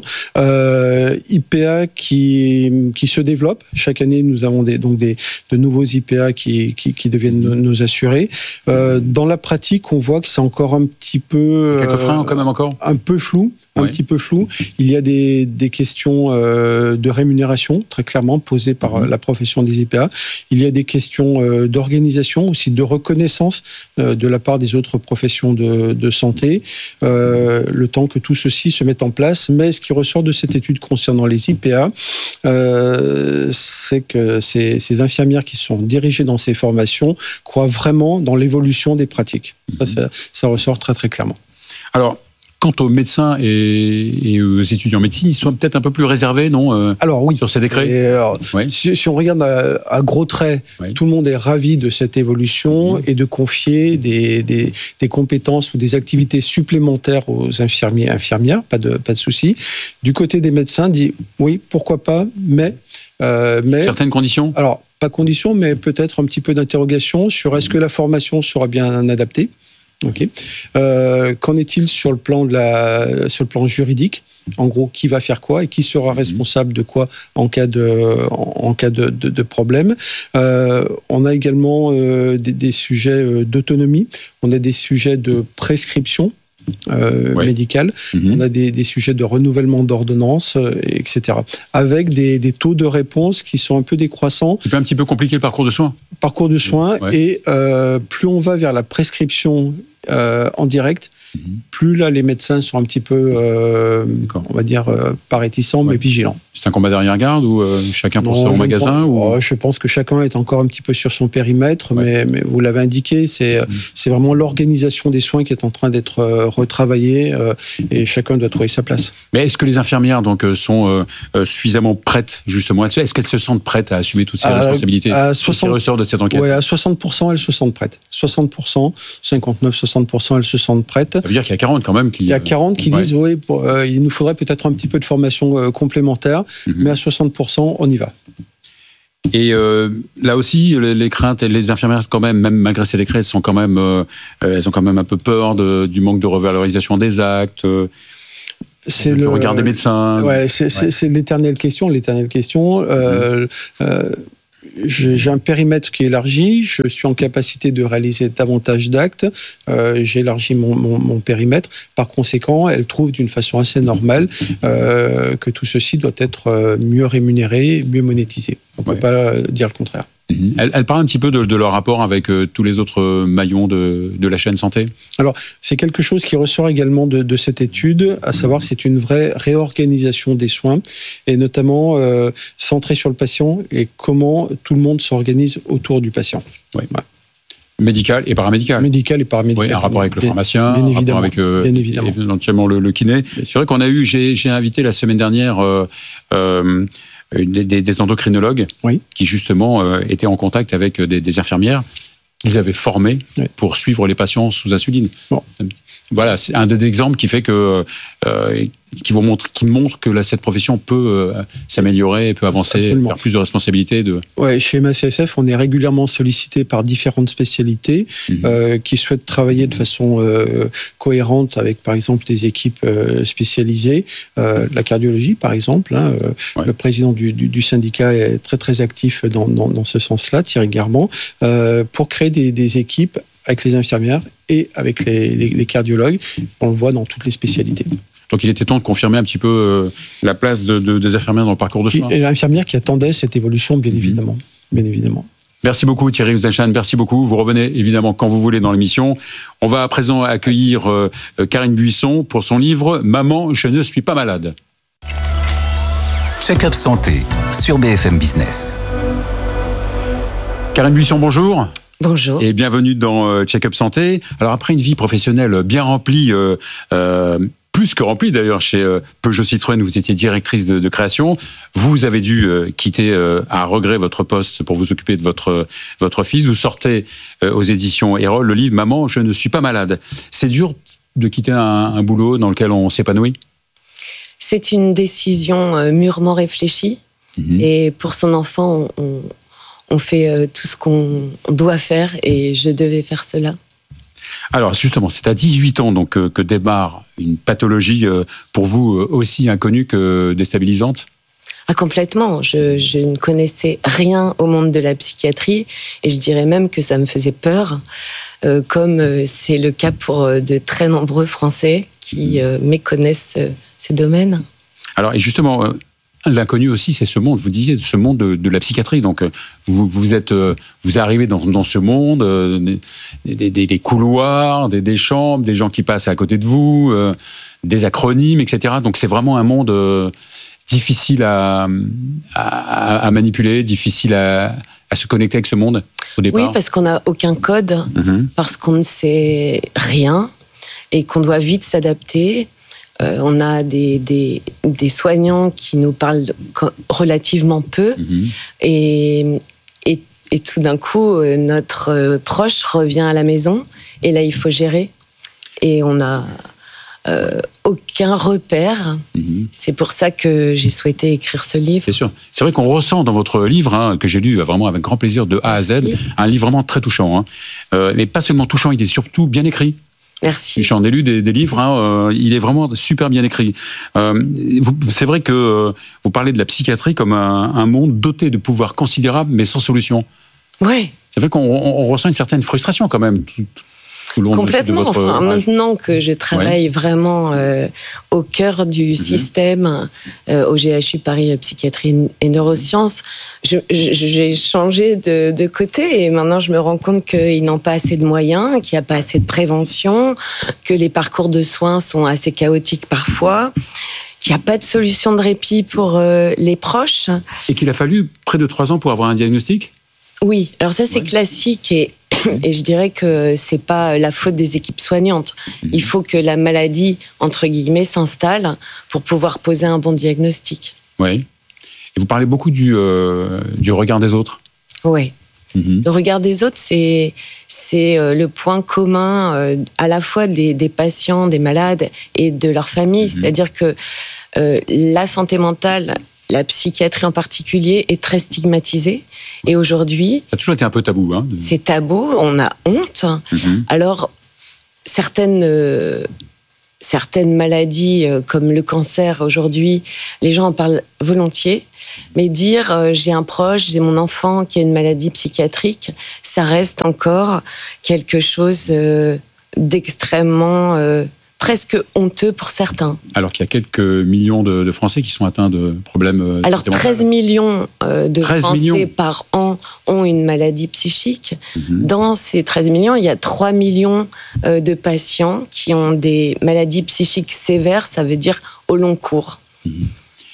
S10: Euh, I P A qui, qui se développe. Chaque année, nous avons des, donc des, de nouveaux I P A qui, qui, qui deviennent nos, nos assurés. Euh, dans la pratique, on voit que c'est encore un petit peu...
S9: Quelques freins euh, quand même encore
S10: un peu flou. un ouais. petit peu flou. Il y a des, des questions euh, de rémunération, très clairement, posées par mmh. la profession des I P A. Il y a des questions euh, d'organisation, aussi de reconnaissance euh, de la part des autres professions de, de santé, euh, le temps que tout ceci se mette en place. Mais ce qui ressort de cette étude concernant les I P A, euh, c'est que ces, ces infirmières qui sont dirigées dans ces formations croient vraiment dans l'évolution des pratiques. Mmh. Ça, ça, ça ressort très très clairement.
S9: Alors, quant aux médecins et, et aux étudiants en médecine, ils sont peut-être un peu plus réservés, non euh,
S10: Alors oui.
S9: Sur ces décrets.
S10: Et alors, ouais. si, si on regarde à, à gros traits, ouais. tout le monde est ravi de cette évolution mmh. et de confier des, des, des compétences ou des activités supplémentaires aux infirmiers et infirmières, pas de, pas de souci. Du côté des médecins, dit oui, pourquoi pas, mais...
S9: Euh, mais certaines conditions.
S10: Alors, pas conditions, mais peut-être un petit peu d'interrogation sur est-ce que la formation sera bien adaptée. Ok. Euh, qu'en est-il sur le plan de la, sur le plan juridique ? En gros, qui va faire quoi et qui sera responsable de quoi en cas de, en, en cas de, de, de problème. Euh, on a également euh, des, des sujets d'autonomie. On a des sujets de prescription. euh,
S9: ouais.
S10: médicales. Mmh. On a des, des sujets de renouvellement d'ordonnances, euh, et cetera. Avec des, des taux de réponse qui sont un peu décroissants.
S9: Ça peut un petit peu compliquer le parcours de soins.
S10: Parcours de soins, ouais. et euh, plus on va vers la prescription euh, en direct, mmh. plus là les médecins sont un petit peu, euh, on va dire, euh, pas réticents, ouais. mais vigilants.
S9: C'est un combat d'arrière-garde ou euh, chacun pour non, son magasin
S10: pense,
S9: ou...
S10: oh, Je pense que chacun est encore un petit peu sur son périmètre, ouais. mais, mais vous l'avez indiqué, c'est, mmh. c'est vraiment l'organisation des soins qui est en train d'être euh, retravaillée euh, et chacun doit trouver sa place.
S9: Mais est-ce que les infirmières donc, sont euh, suffisamment prêtes justement? Est-ce qu'elles se sentent prêtes à assumer toutes ces à, responsabilités à soixante, qui ressortent de cette enquête?
S10: Oui, à soixante pour cent, elles se sentent prêtes. soixante pour cent, cinquante-neuf à soixante pour cent, elles se sentent prêtes.
S9: Ça veut dire qu'il y a quarante quand même qui...
S10: Il y a quarante qui ouais. disent, oui, euh, il nous faudrait peut-être un petit peu de formation euh, complémentaire, mm-hmm. mais à soixante pour cent, on y va.
S9: Et euh, là aussi, les, les craintes, les infirmières quand même, même malgré ces décrets, elles sont quand même, euh, elles ont quand même un peu peur de, du manque de revalorisation des actes. Euh,
S10: c'est
S9: le,
S10: le
S9: regard des médecins.
S10: Ouais, c'est, ouais. c'est, c'est l'éternelle question, l'éternelle question. Euh, mm-hmm. euh, J'ai un périmètre qui est élargi, je suis en capacité de réaliser davantage d'actes, euh, j'ai élargi mon, mon, mon périmètre. Par conséquent, elle trouve d'une façon assez normale euh, que tout ceci doit être mieux rémunéré, mieux monétisé. On ne peut ouais. pas dire le contraire.
S9: Elle, elle parle un petit peu de, de leur rapport avec euh, tous les autres maillons de, de la chaîne santé.
S10: Alors, c'est quelque chose qui ressort également de, de cette étude, à savoir que c'est une vraie réorganisation des soins, et notamment euh, centrée sur le patient et comment tout le monde s'organise autour du patient.
S9: Oui. Ouais. Médical et paramédical.
S10: Médical et paramédical.
S9: Oui, un rapport avec le pharmacien,
S10: bien, bien
S9: un rapport avec euh,
S10: bien évidemment.
S9: éventuellement le, le kiné. C'est vrai qu'on a eu, j'ai, j'ai invité la semaine dernière... Euh, euh, Des, des endocrinologues oui. qui justement euh, étaient en contact avec des, des infirmières qu'ils avaient formées oui. pour suivre les patients sous insuline. Bon. Voilà, c'est un des exemples qui fait que euh, qui, vont montrer, qui montre que là, cette profession peut euh, s'améliorer, peut avancer, Absolument. Faire plus de responsabilités. De...
S10: Ouais, chez M A C S F, on est régulièrement sollicité par différentes spécialités mmh. euh, qui souhaitent travailler de façon euh, cohérente avec, par exemple, des équipes euh, spécialisées. Euh, la cardiologie, par exemple. Hein, euh, ouais. Le président du, du, du syndicat est très, très actif dans, dans, dans ce sens-là, Thierry Garban, euh, pour créer des, des équipes avec les infirmières et avec les, les, les cardiologues. On le voit dans toutes les spécialités.
S9: Donc il était temps de confirmer un petit peu euh, la place de, de, des infirmières dans le parcours de soins.
S10: Et l'infirmière qui attendait cette évolution, bien évidemment. Bien évidemment.
S9: Merci beaucoup Thierry Ouzanchane, merci beaucoup. Vous revenez évidemment quand vous voulez dans l'émission. On va à présent accueillir euh, Karine Buisson pour son livre « Maman, je ne suis pas malade ».
S3: Check-up santé sur B F M Business.
S9: Karine Buisson, bonjour.
S2: Bonjour.
S9: Et bienvenue dans euh, Check-up Santé. Alors après une vie professionnelle bien remplie, euh, euh, plus que remplie d'ailleurs, chez euh, Peugeot Citroën, vous étiez directrice de, de création. Vous avez dû euh, quitter euh, à regret votre poste pour vous occuper de votre, votre fils. Vous sortez euh, aux éditions Erol le livre « Maman, je ne suis pas malade ». C'est dur de quitter un, un boulot dans lequel on s'épanouit ?
S11: C'est une décision euh, mûrement réfléchie. Mmh. Et pour son enfant, on... on... On fait euh, tout ce qu'on doit faire et je devais faire cela.
S9: Alors justement, c'est à dix-huit ans donc, euh, que démarre une pathologie euh, pour vous euh, aussi inconnue que déstabilisante ?
S11: Ah, complètement. Je, je ne connaissais rien au monde de la psychiatrie et je dirais même que ça me faisait peur, euh, comme euh, c'est le cas pour euh, de très nombreux Français qui euh, méconnaissent euh, ce domaine.
S9: Alors et justement... Euh, L'inconnu aussi, c'est ce monde. Vous disiez ce monde de, de la psychiatrie. Donc, vous, vous êtes, vous arrivez dans, dans ce monde, euh, des, des, des couloirs, des, des chambres, des gens qui passent à côté de vous, euh, des acronymes, et cetera. Donc, c'est vraiment un monde euh, difficile à, à, à manipuler, difficile à, à se connecter avec ce monde au départ.
S11: Oui, parce qu'on n'a aucun code, mm-hmm. parce qu'on ne sait rien et qu'on doit vite s'adapter. Euh, on a des, des, des soignants qui nous parlent relativement peu mmh. et, et, et tout d'un coup, notre proche revient à la maison et là, il faut gérer. Et on n'a euh, aucun repère. Mmh. C'est pour ça que j'ai souhaité écrire ce livre.
S9: C'est sûr. C'est vrai qu'on ressent dans votre livre, hein, que j'ai lu vraiment avec grand plaisir de A à Z, Merci. Un livre vraiment très touchant. Hein. Euh, mais pas seulement touchant, il est surtout bien écrit.
S11: Merci.
S9: J'en ai lu des, des livres, hein, euh, il est vraiment super bien écrit. Euh, vous, c'est vrai que euh, vous parlez de la psychiatrie comme un, un monde doté de pouvoirs considérables, mais sans solution.
S11: Oui.
S9: C'est vrai qu'on on, on ressent une certaine frustration quand même. tout le long
S11: Complètement.
S9: de votre...
S11: Enfin, maintenant que je travaille ouais. vraiment euh, au cœur du mmh. système euh, au G H U Paris Psychiatrie et Neurosciences, je, je, j'ai changé de, de côté et maintenant je me rends compte qu'ils n'ont pas assez de moyens, qu'il n'y a pas assez de prévention, que les parcours de soins sont assez chaotiques parfois, qu'il n'y a pas de solution de répit pour euh, les proches.
S9: Et qu'il a fallu près de trois ans pour avoir un diagnostic ?
S11: Oui, alors ça c'est ouais. classique et Et je dirais que c'est pas la faute des équipes soignantes. Il faut que la maladie, entre guillemets, s'installe pour pouvoir poser un bon diagnostic.
S9: Oui. Et vous parlez beaucoup du, euh, du regard des autres.
S11: Oui. Mm-hmm. Le regard des autres, c'est, c'est le point commun euh, à la fois des, des patients, des malades et de leur famille. Mm-hmm. C'est-à-dire que euh, la santé mentale, la psychiatrie en particulier, est très stigmatisée. Et aujourd'hui...
S9: Ça a toujours été un peu tabou. Hein, de...
S11: C'est tabou, on a honte. Mm-hmm. Alors, certaines, euh, certaines maladies, euh, comme le cancer aujourd'hui, les gens en parlent volontiers. Mais dire euh, j'ai un proche, j'ai mon enfant qui a une maladie psychiatrique, ça reste encore quelque chose euh, d'extrêmement... Euh, presque honteux pour certains.
S9: Alors qu'il y a quelques millions de, de Français qui sont atteints de problèmes... Euh,
S11: Alors treize millions euh, de
S9: treize
S11: Français
S9: millions.
S11: par an ont une maladie psychique. Mm-hmm. Dans ces treize millions, il y a trois millions euh, de patients qui ont des maladies psychiques sévères, ça veut dire au long cours.
S9: Mm-hmm.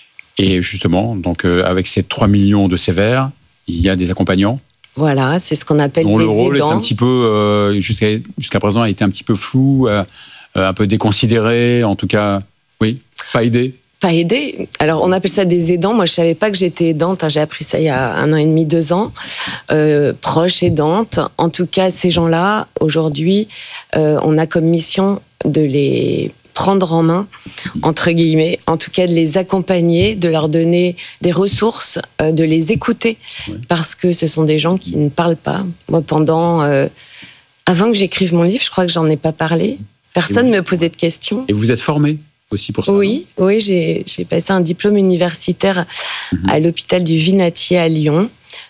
S9: Et justement, donc, euh, avec ces trois millions de sévères, il y a des accompagnants.
S11: Voilà, c'est ce qu'on appelle
S9: dont
S11: des
S9: le rôle
S11: aidants.
S9: est un petit peu, euh, jusqu'à, jusqu'à présent, a été un petit peu flou, euh, un peu déconsidéré, en tout cas, oui, pas aidé.
S11: Pas aidé. Alors, on appelle ça des aidants. Moi, je savais pas que j'étais aidante. J'ai appris ça il y a un an et demi, deux ans. Euh, proche aidante. En tout cas, ces gens-là, aujourd'hui, euh, on a comme mission de les prendre en main, entre guillemets, en tout cas de les accompagner, de leur donner des ressources, euh, de les écouter, ouais. parce que ce sont des gens qui ne parlent pas. Moi, pendant... Euh, avant que j'écrive mon livre, je crois que j'en ai pas parlé. Personne ne me posait de questions.
S9: Et vous êtes formé aussi pour ça?
S11: Oui, oui, j'ai, j'ai passé un diplôme universitaire mmh. à l'hôpital du Vinatier à Lyon,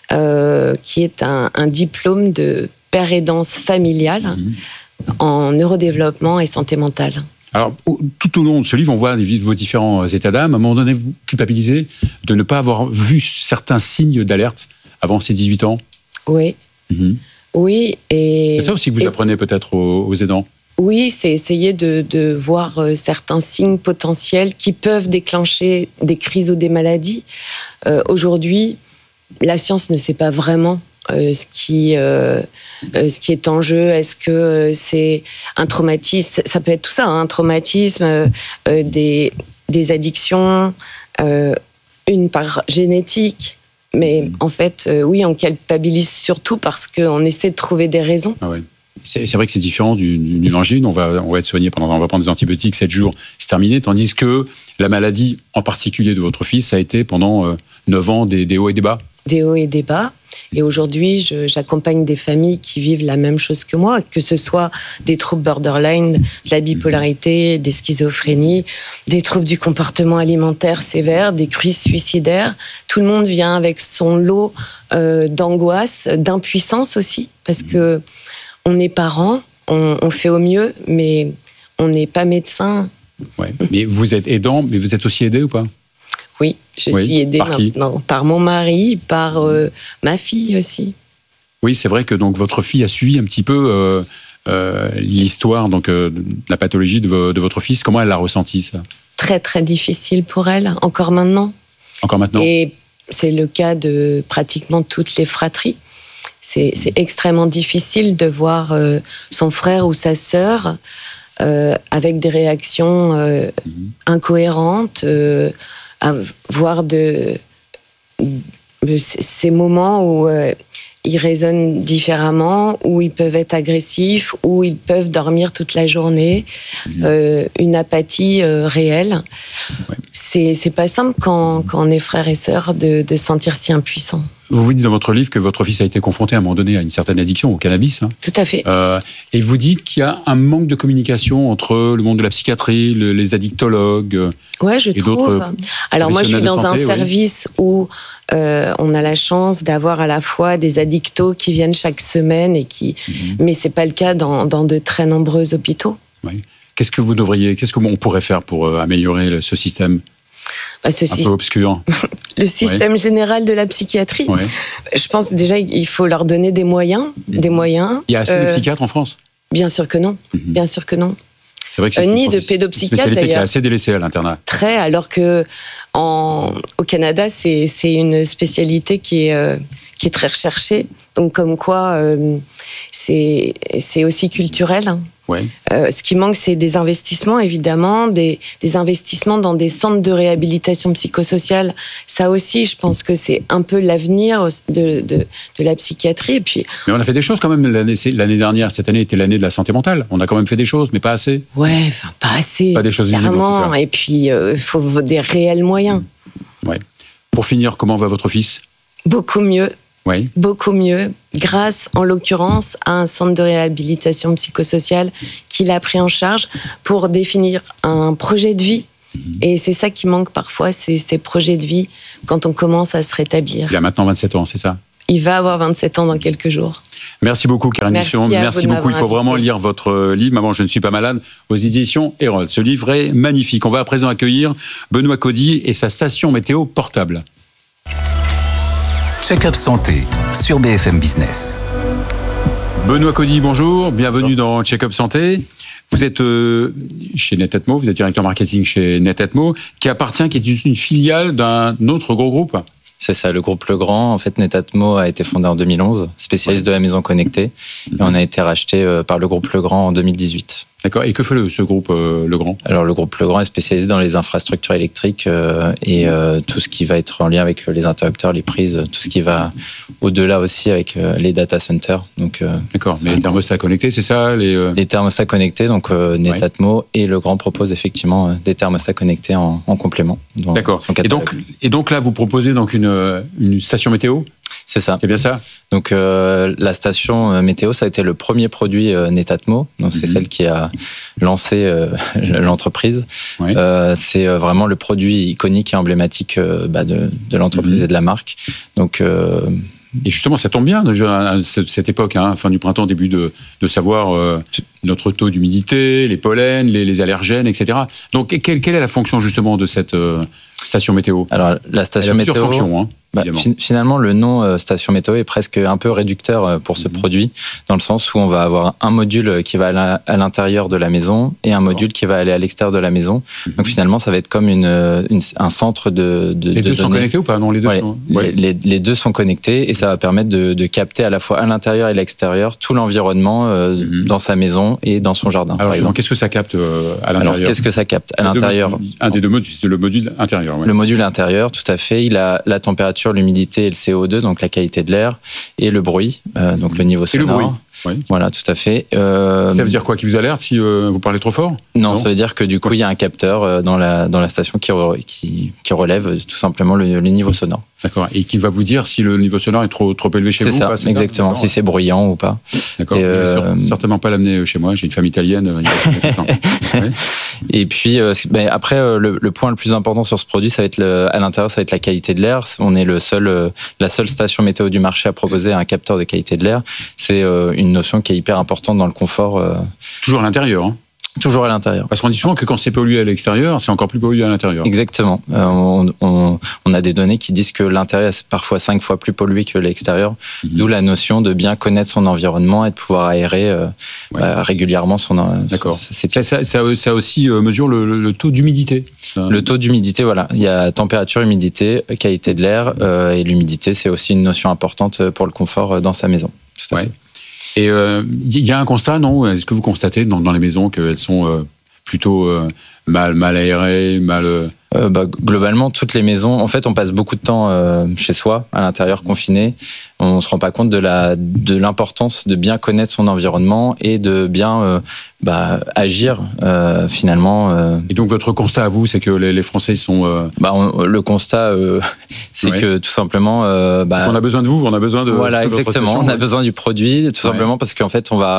S11: euh, qui est un, un diplôme de père aidance familiale mmh. en neurodéveloppement et santé mentale.
S9: Alors, tout au long de ce livre, on voit vos différents états d'âme. À un moment donné, vous culpabilisez de ne pas avoir vu certains signes d'alerte avant ces dix-huit ans?
S11: Oui. Mmh. Oui, et...
S9: C'est ça aussi que vous et... apprenez peut-être aux, aux aidants?
S11: Oui, c'est essayer de, de voir euh, certains signes potentiels qui peuvent déclencher des crises ou des maladies. Euh, aujourd'hui, la science ne sait pas vraiment euh, ce, qui, euh, euh, ce qui est en jeu. Est-ce que euh, c'est un traumatisme? Ça peut être tout ça, hein, un traumatisme, euh, euh, des, des addictions, euh, une part génétique. Mais en fait, euh, oui, on culpabilise surtout parce qu'on essaie de trouver des raisons.
S9: Ah ouais. C'est, c'est vrai que c'est différent d'une, d'une angine. On va, on va être soigné pendant, on va prendre des antibiotiques sept jours, c'est terminé. Tandis que la maladie, en particulier de votre fils, ça a été pendant euh, neuf ans des, des hauts et des bas.
S11: Des hauts et des bas. Et aujourd'hui, je, j'accompagne des familles qui vivent la même chose que moi, que ce soit des troubles borderline, de la bipolarité, des schizophrénies, des troubles du comportement alimentaire sévères, des crises suicidaires. Tout le monde vient avec son lot euh, d'angoisse, d'impuissance aussi, parce que on est parents, on, on fait au mieux, mais on n'est pas médecin.
S9: Ouais. Mais vous êtes aidant, mais vous êtes aussi aidé ou pas?
S11: Oui, je
S9: oui.
S11: suis aidée
S9: par qui?
S11: maintenant par mon mari, par euh, ma fille aussi.
S9: Oui, c'est vrai que donc votre fille a suivi un petit peu euh, euh, l'histoire donc euh, de la pathologie de, vo- de votre fils. Comment elle l'a ressenti, ça?
S11: Très très difficile pour elle, encore maintenant.
S9: Encore maintenant.
S11: Et c'est le cas de pratiquement toutes les fratries. C'est, c'est extrêmement difficile de voir euh, son frère ou sa sœur euh, avec des réactions euh, mmh. incohérentes, euh, avoir de, de ces moments où euh, ils raisonnent différemment, où ils peuvent être agressifs, où ils peuvent dormir toute la journée, mmh. euh, une apathie euh, réelle. Ouais. C'est, c'est pas simple quand, quand on est frères et sœurs de, de se sentir si impuissant.
S9: Vous vous dites dans votre livre que votre fils a été confronté à un moment donné à une certaine addiction au cannabis. Hein.
S11: Tout à fait.
S9: Euh, et vous dites qu'il y a un manque de communication entre le monde de la psychiatrie, le, les addictologues.
S11: Ouais, je
S9: et
S11: trouve.
S9: D'autres
S11: Alors moi, je suis dans santé, un service oui. où euh, on a la chance d'avoir à la fois des addictos qui viennent chaque semaine et qui, mmh. mais c'est pas le cas dans, dans de très nombreux hôpitaux.
S9: Oui. Qu'est-ce que vous devriez, qu'est-ce qu'on pourrait faire pour euh, améliorer ce système
S11: bah, ce
S9: un
S11: sy-
S9: peu obscur?
S11: Le système ouais. général de la psychiatrie. Ouais. Je pense déjà il faut leur donner des moyens, mmh. des moyens.
S9: Il y a assez euh, de psychiatres en France?
S11: Bien sûr que non. Mmh. Bien sûr que non.
S9: C'est vrai que c'est
S11: euh, ni
S9: une
S11: de pédopsychiatre
S9: spécialité
S11: d'ailleurs.
S9: Qui est assez délaissée à l'internat.
S11: Très, alors que en, au Canada, c'est, c'est une spécialité qui est, euh, qui est très recherchée. Donc comme quoi, euh, c'est, c'est aussi culturel. Hein.
S9: Ouais.
S11: Euh, ce qui manque, c'est des investissements, évidemment, des, des investissements dans des centres de réhabilitation psychosociale. Ça aussi, je pense que c'est un peu l'avenir de, de, de la psychiatrie. Et puis,
S9: mais on a fait des choses quand même l'année, l'année dernière. Cette année était l'année de la santé mentale. On a quand même fait des choses, mais pas assez.
S11: Ouais, enfin, pas assez.
S9: Pas des choses visibles.
S11: Clairement. Et puis, il euh, faut des réels moyens.
S9: Ouais. Pour finir, comment va votre fils?
S11: Beaucoup mieux.
S9: Oui.
S11: Beaucoup mieux, grâce en l'occurrence à un centre de réhabilitation psychosociale qu'il a pris en charge pour définir un projet de vie. Mmh. Et c'est ça qui manque parfois, c'est ces projets de vie quand on commence à se rétablir.
S9: Il a maintenant vingt-sept ans, c'est ça?
S11: Il va avoir vingt-sept ans dans quelques jours.
S9: Merci beaucoup, Karine Michon.
S11: Merci,
S9: Merci beaucoup. Il faut invité. Vraiment lire votre livre, Maman, je ne suis pas malade, aux éditions Erol. Ce livre est magnifique. On va à présent accueillir Benoît Cody et sa station météo portable.
S3: Check-up santé sur B F M Business.
S9: Benoît Cody, bonjour. Bienvenue bonjour. Dans Check-up santé. Vous êtes euh, chez Netatmo, vous êtes directeur marketing chez Netatmo, qui appartient, qui est une filiale d'un autre gros groupe.
S12: C'est ça, le groupe Legrand. En fait, Netatmo a été fondé en deux mille onze, spécialiste ouais. de la maison connectée. Mmh. Et on a été racheté par le groupe Legrand en deux mille dix-huit.
S9: D'accord. Et que fait le, ce groupe euh, Legrand?
S12: Alors, le groupe Legrand est spécialisé dans les infrastructures électriques euh, et euh, tout ce qui va être en lien avec les interrupteurs, les prises, tout ce qui va au-delà aussi avec euh, les data centers. Donc, euh,
S9: d'accord. Mais les thermostats connectés, c'est ça les, euh...
S12: les thermostats connectés, donc euh, Netatmo ouais. et Legrand proposent effectivement euh, des thermostats connectés en, en complément. Dans,
S9: d'accord. Et donc, et donc là, vous proposez donc une, une station météo?
S12: C'est ça.
S9: C'est bien ça.
S12: Donc euh, la station euh, météo, ça a été le premier produit euh, Netatmo. Donc c'est mm-hmm. celle qui a lancé euh, l'entreprise. Oui. Euh, c'est vraiment le produit iconique et emblématique euh, bah, de, de l'entreprise mm-hmm. et de la marque. Donc euh,
S9: et justement, ça tombe bien déjà, à cette époque, hein, fin du printemps, début de, de savoir euh, notre taux d'humidité, les pollens, les, les allergènes, et cetera. Donc quelle, quelle est la fonction justement de cette euh, station météo?
S12: Alors la station
S9: Elle a
S12: météo.
S9: plusieurs fonctions, hein.
S12: Bah, fi- finalement, le nom euh, station météo est presque un peu réducteur euh, pour ce mmh. produit, dans le sens où on va avoir un module qui va à, la, à l'intérieur de la maison et un module qui va aller à l'extérieur de la maison. Mmh. Donc finalement, ça va être comme une, une, un centre de, de
S9: Les
S12: de
S9: deux
S12: données.
S9: sont connectés ou pas? Non, les deux
S12: ouais,
S9: sont...
S12: Ouais. Les, les, les deux sont connectés et ça va permettre de, de capter à la fois à l'intérieur et à l'extérieur tout l'environnement euh, mmh. dans sa maison et dans son jardin.
S9: Alors,
S12: par exemple.
S9: qu'est-ce que ça capte euh, à l'intérieur?
S12: Alors, qu'est-ce que ça capte à l'intérieur?
S9: Un des deux modules, c'est le module intérieur. Ouais.
S12: Le module intérieur, tout à fait. Il a la température, l'humidité et le C O deux, donc la qualité de l'air, et le bruit, euh, donc le niveau sonore.
S9: Et le bruit. Oui.
S12: Voilà, tout à fait. Euh,
S9: ça veut dire quoi? Qui vous alerte si euh, vous parlez trop fort?
S12: Non, non, ça veut dire que du coup, il y a un capteur dans la, dans la station qui, re, qui, qui relève tout simplement le, le niveau sonore.
S9: D'accord. Et qui va vous dire si le niveau sonore est trop, trop élevé chez
S12: c'est
S9: vous
S12: ça,
S9: ou pas? C'est
S12: exactement.
S9: ça,
S12: si c'est bruyant ou pas.
S9: D'accord. Et je vais euh... certainement pas l'amener chez moi. J'ai une femme italienne.
S12: ouais. Et puis, euh, ben, après, euh, le, le point le plus important sur ce produit, ça va être le, à l'intérieur, ça va être la qualité de l'air. On est le seul, euh, la seule station météo du marché à proposer un capteur de qualité de l'air. C'est euh, une notion qui est hyper importante dans le confort. Euh...
S9: Toujours à l'intérieur, hein.
S12: Toujours à l'intérieur.
S9: Parce qu'on dit souvent que quand c'est pollué à l'extérieur, c'est encore plus pollué à l'intérieur.
S12: Exactement. Euh, on, on, on a des données qui disent que l'intérieur est parfois cinq fois plus pollué que l'extérieur, mmh. d'où la notion de bien connaître son environnement et de pouvoir aérer euh, ouais. bah, régulièrement son...
S9: D'accord. C'est, ça, ça, ça, ça aussi euh, mesure le, le, le taux d'humidité. Ça...
S12: Le taux d'humidité, voilà. Il y a température, humidité, qualité de l'air, euh, et l'humidité, c'est aussi une notion importante pour le confort dans sa maison. Tout à
S9: ouais.
S12: fait.
S9: Et il euh, y a un constat, non? Est-ce que vous constatez dans, dans les maisons qu'elles sont euh, plutôt euh, mal, mal aérées, mal... Euh...
S12: Euh, bah, globalement, toutes les maisons, en fait, on passe beaucoup de temps euh, chez soi, à l'intérieur, confiné. On se rend pas compte de la de l'importance de bien connaître son environnement et de bien euh, bah, agir euh, finalement. Euh...
S9: Et donc votre constat à vous, c'est que les, les Français sont. Euh...
S12: Bah, on, le constat, euh, c'est ouais. que tout simplement. Euh, bah,
S9: c'est qu'on a besoin de vous, on a besoin de.
S12: Voilà,
S9: de
S12: exactement.
S9: Session,
S12: on a
S9: ouais.
S12: besoin du produit, tout ouais. simplement parce qu'en fait, on va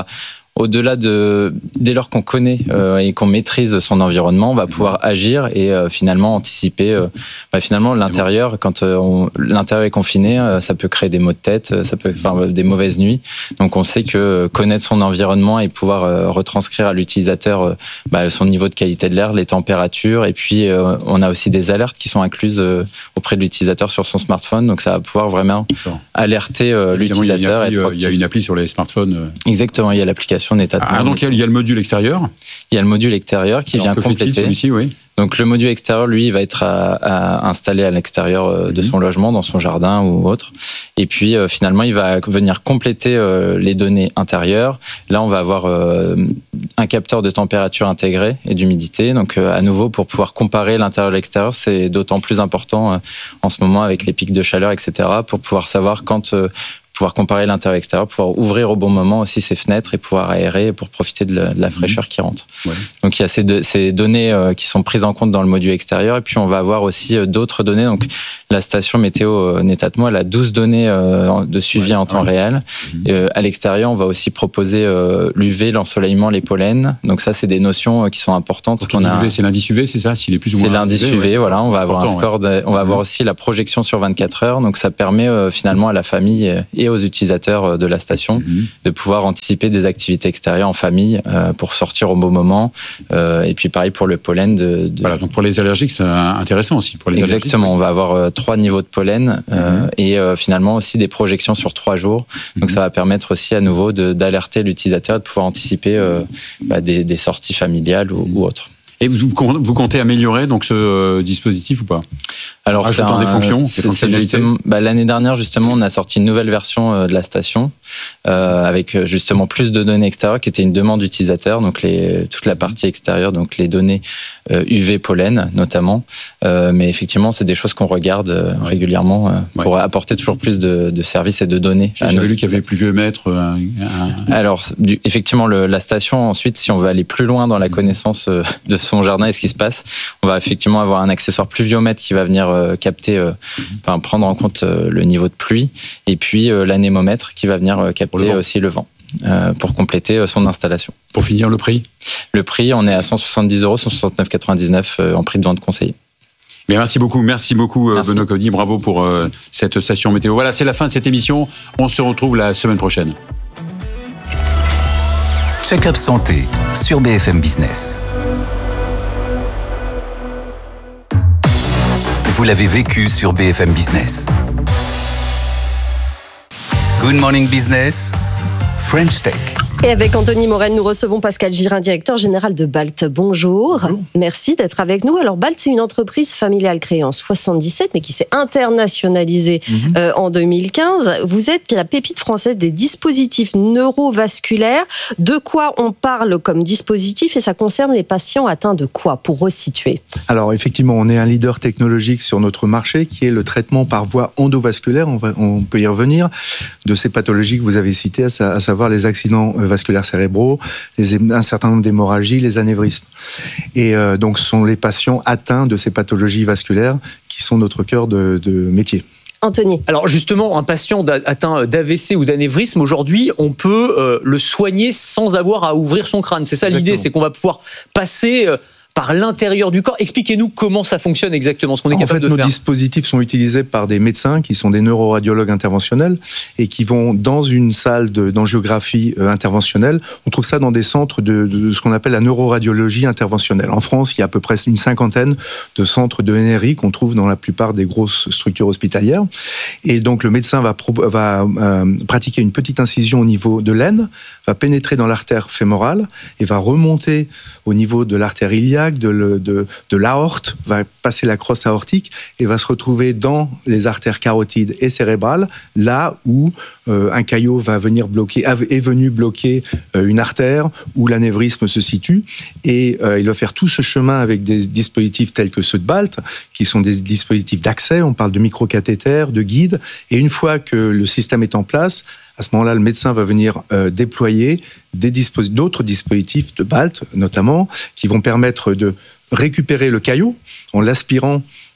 S12: au-delà de, dès lors qu'on connaît euh, et qu'on maîtrise son environnement, on va pouvoir agir et euh, finalement anticiper. Euh, bah, finalement, l'intérieur, quand euh, on, l'intérieur est confiné, euh, ça peut créer des maux de tête, ça peut, enfin, des mauvaises nuits. Donc, on sait que connaître son environnement et pouvoir euh, retranscrire à l'utilisateur euh, bah, son niveau de qualité de l'air, les températures, et puis euh, on a aussi des alertes qui sont incluses euh, auprès de l'utilisateur sur son smartphone. Donc, ça va pouvoir vraiment alerter euh, l'utilisateur.
S9: Il y, appli, il y a une appli sur les smartphones.
S12: Exactement, il y a l'application Netatmo.
S9: Ah, donc il y a le module extérieur.
S12: Il y a le module extérieur qui
S9: Alors,
S12: vient
S9: que
S12: compléter.
S9: fait-il, celui-ci, oui.
S12: Donc le module extérieur, lui, il va être à, à installer à l'extérieur de son logement, dans son jardin ou autre. Et puis euh, finalement, il va venir compléter euh, les données intérieures. Là, on va avoir euh, un capteur de température intégré et d'humidité. Donc euh, à nouveau, pour pouvoir comparer l'intérieur et l'extérieur, c'est d'autant plus important euh, en ce moment avec les pics de chaleur, et cetera, pour pouvoir savoir quand... Euh, pouvoir comparer l'intérieur et l'extérieur, pouvoir ouvrir au bon moment aussi ses fenêtres et pouvoir aérer pour profiter de la, de la fraîcheur qui rentre. Ouais. Donc il y a ces, de, ces données euh, qui sont prises en compte dans le module extérieur, et puis on va avoir aussi euh, d'autres données. Donc la station météo euh, Netatmo, elle a douze données euh, de suivi ouais, en temps ouais. réel. Mmh. Euh, à l'extérieur, on va aussi proposer euh, l'U V, l'ensoleillement, les pollens. Donc ça, c'est des notions euh, qui sont importantes.
S9: On a... U V, c'est l'indice U V, c'est ça, s'il est plus ou moins.
S12: C'est l'indice U V, ouais. voilà. On va avoir un score. De, on va
S9: mmh.
S12: avoir aussi la projection sur vingt-quatre heures. Donc ça permet euh, finalement à la famille et aux utilisateurs de la station mmh. de pouvoir anticiper des activités extérieures en famille euh, pour sortir au bon moment. Euh, et puis pareil pour le pollen. De, de...
S9: Voilà, donc pour les allergiques, c'est intéressant aussi. Pour les
S12: Exactement,
S9: allergiques.
S12: on va avoir euh, trois niveaux de pollen euh, mmh. et euh, finalement aussi des projections sur trois jours. Donc mmh. ça va permettre aussi à nouveau de, d'alerter l'utilisateur, de pouvoir anticiper euh, bah, des, des sorties familiales ou, ou autres.
S9: Et vous, vous comptez améliorer donc ce euh, dispositif ou pas?
S12: Alors, c'est un,
S9: des fonctions,
S12: c'est,
S9: des fonctionnalités.
S12: C'est bah, l'année dernière, justement, on a sorti une nouvelle version euh, de la station euh, avec justement plus de données extérieures qui était une demande utilisateur, donc les, toute la partie extérieure, donc les données euh, U V pollen notamment. Euh, mais effectivement, c'est des choses qu'on regarde euh, régulièrement euh, pour ouais. apporter toujours plus de, de services et de données.
S9: J'avais lu qu'il y avait pluviomètre. Un, un...
S12: Alors, du, effectivement, le, la station, ensuite, si on veut aller plus loin dans la connaissance euh, de son jardin et ce qui se passe, on va effectivement avoir un accessoire pluviomètre qui va venir euh, capter, euh, enfin prendre en compte euh, le niveau de pluie, et puis euh, l'anémomètre qui va venir euh, capter le aussi le vent euh, pour compléter euh, son installation.
S9: Pour finir, le prix ?
S12: Le prix, on est à cent soixante-dix euros, cent soixante-neuf euros quatre-vingt-dix-neuf euh, en prix de vente conseillé.
S9: Mais merci beaucoup, merci beaucoup
S12: merci.
S9: Benoît Cody, bravo pour euh, cette station météo. Voilà, c'est la fin de cette émission. On se retrouve la semaine prochaine.
S3: Check-up santé sur B F M Business. Vous l'avez vécu sur B F M Business. Good Morning Business, French Tech.
S4: Et avec Anthony Morel, nous recevons Pascal Girin, directeur général de BALT. Bonjour. Bonjour. Merci d'être avec nous. Alors, BALT, c'est une entreprise familiale créée en soixante-dix-sept, mais qui s'est internationalisée mm-hmm. euh, en deux mille quinze. Vous êtes la pépite française des dispositifs neurovasculaires. De quoi on parle comme dispositif et ça concerne les patients atteints de quoi, pour resituer?
S13: Alors, effectivement, on est un leader technologique sur notre marché qui est le traitement par voie endovasculaire. On, va, on peut y revenir de ces pathologies que vous avez citées, à, à savoir les accidents vasculaires cérébraux, les, un certain nombre d'hémorragies, les anévrismes. Et euh, donc, ce sont les patients atteints de ces pathologies vasculaires qui sont notre cœur de, de métier.
S4: Anthony.
S1: Alors justement, un patient atteint d'A V C ou d'anévrisme, aujourd'hui, on peut euh, le soigner sans avoir à ouvrir son crâne. C'est ça Exactement. L'idée, c'est qu'on va pouvoir passer... Euh, par l'intérieur du corps. Expliquez-nous comment ça fonctionne exactement, ce qu'on est capable
S13: en fait,
S1: de faire.
S13: Nos dispositifs sont utilisés par des médecins qui sont des neuroradiologues interventionnels et qui vont dans une salle de, d'angiographie euh, interventionnelle. On trouve ça dans des centres de, de ce qu'on appelle la neuroradiologie interventionnelle. En France, il y a à peu près une cinquantaine de centres de N R I qu'on trouve dans la plupart des grosses structures hospitalières. Et donc, le médecin va, pro, va euh, pratiquer une petite incision au niveau de l'aine, va pénétrer dans l'artère fémorale et va remonter au niveau de l'artère iliaque, de, le, de, de l'aorte, va passer la crosse aortique et va se retrouver dans les artères carotides et cérébrales, là où euh, un caillot va venir bloquer, est venu bloquer euh, une artère où l'anévrisme se situe. Et euh, il va faire tout ce chemin avec des dispositifs tels que ceux de BALT, qui sont des dispositifs d'accès. On parle de microcathéters, de guides. Et une fois que le système est en place, à ce moment-là, le médecin va venir euh, déployer des dispo- d'autres dispositifs de BALT, notamment, qui vont permettre de récupérer le caillot en l'aspirant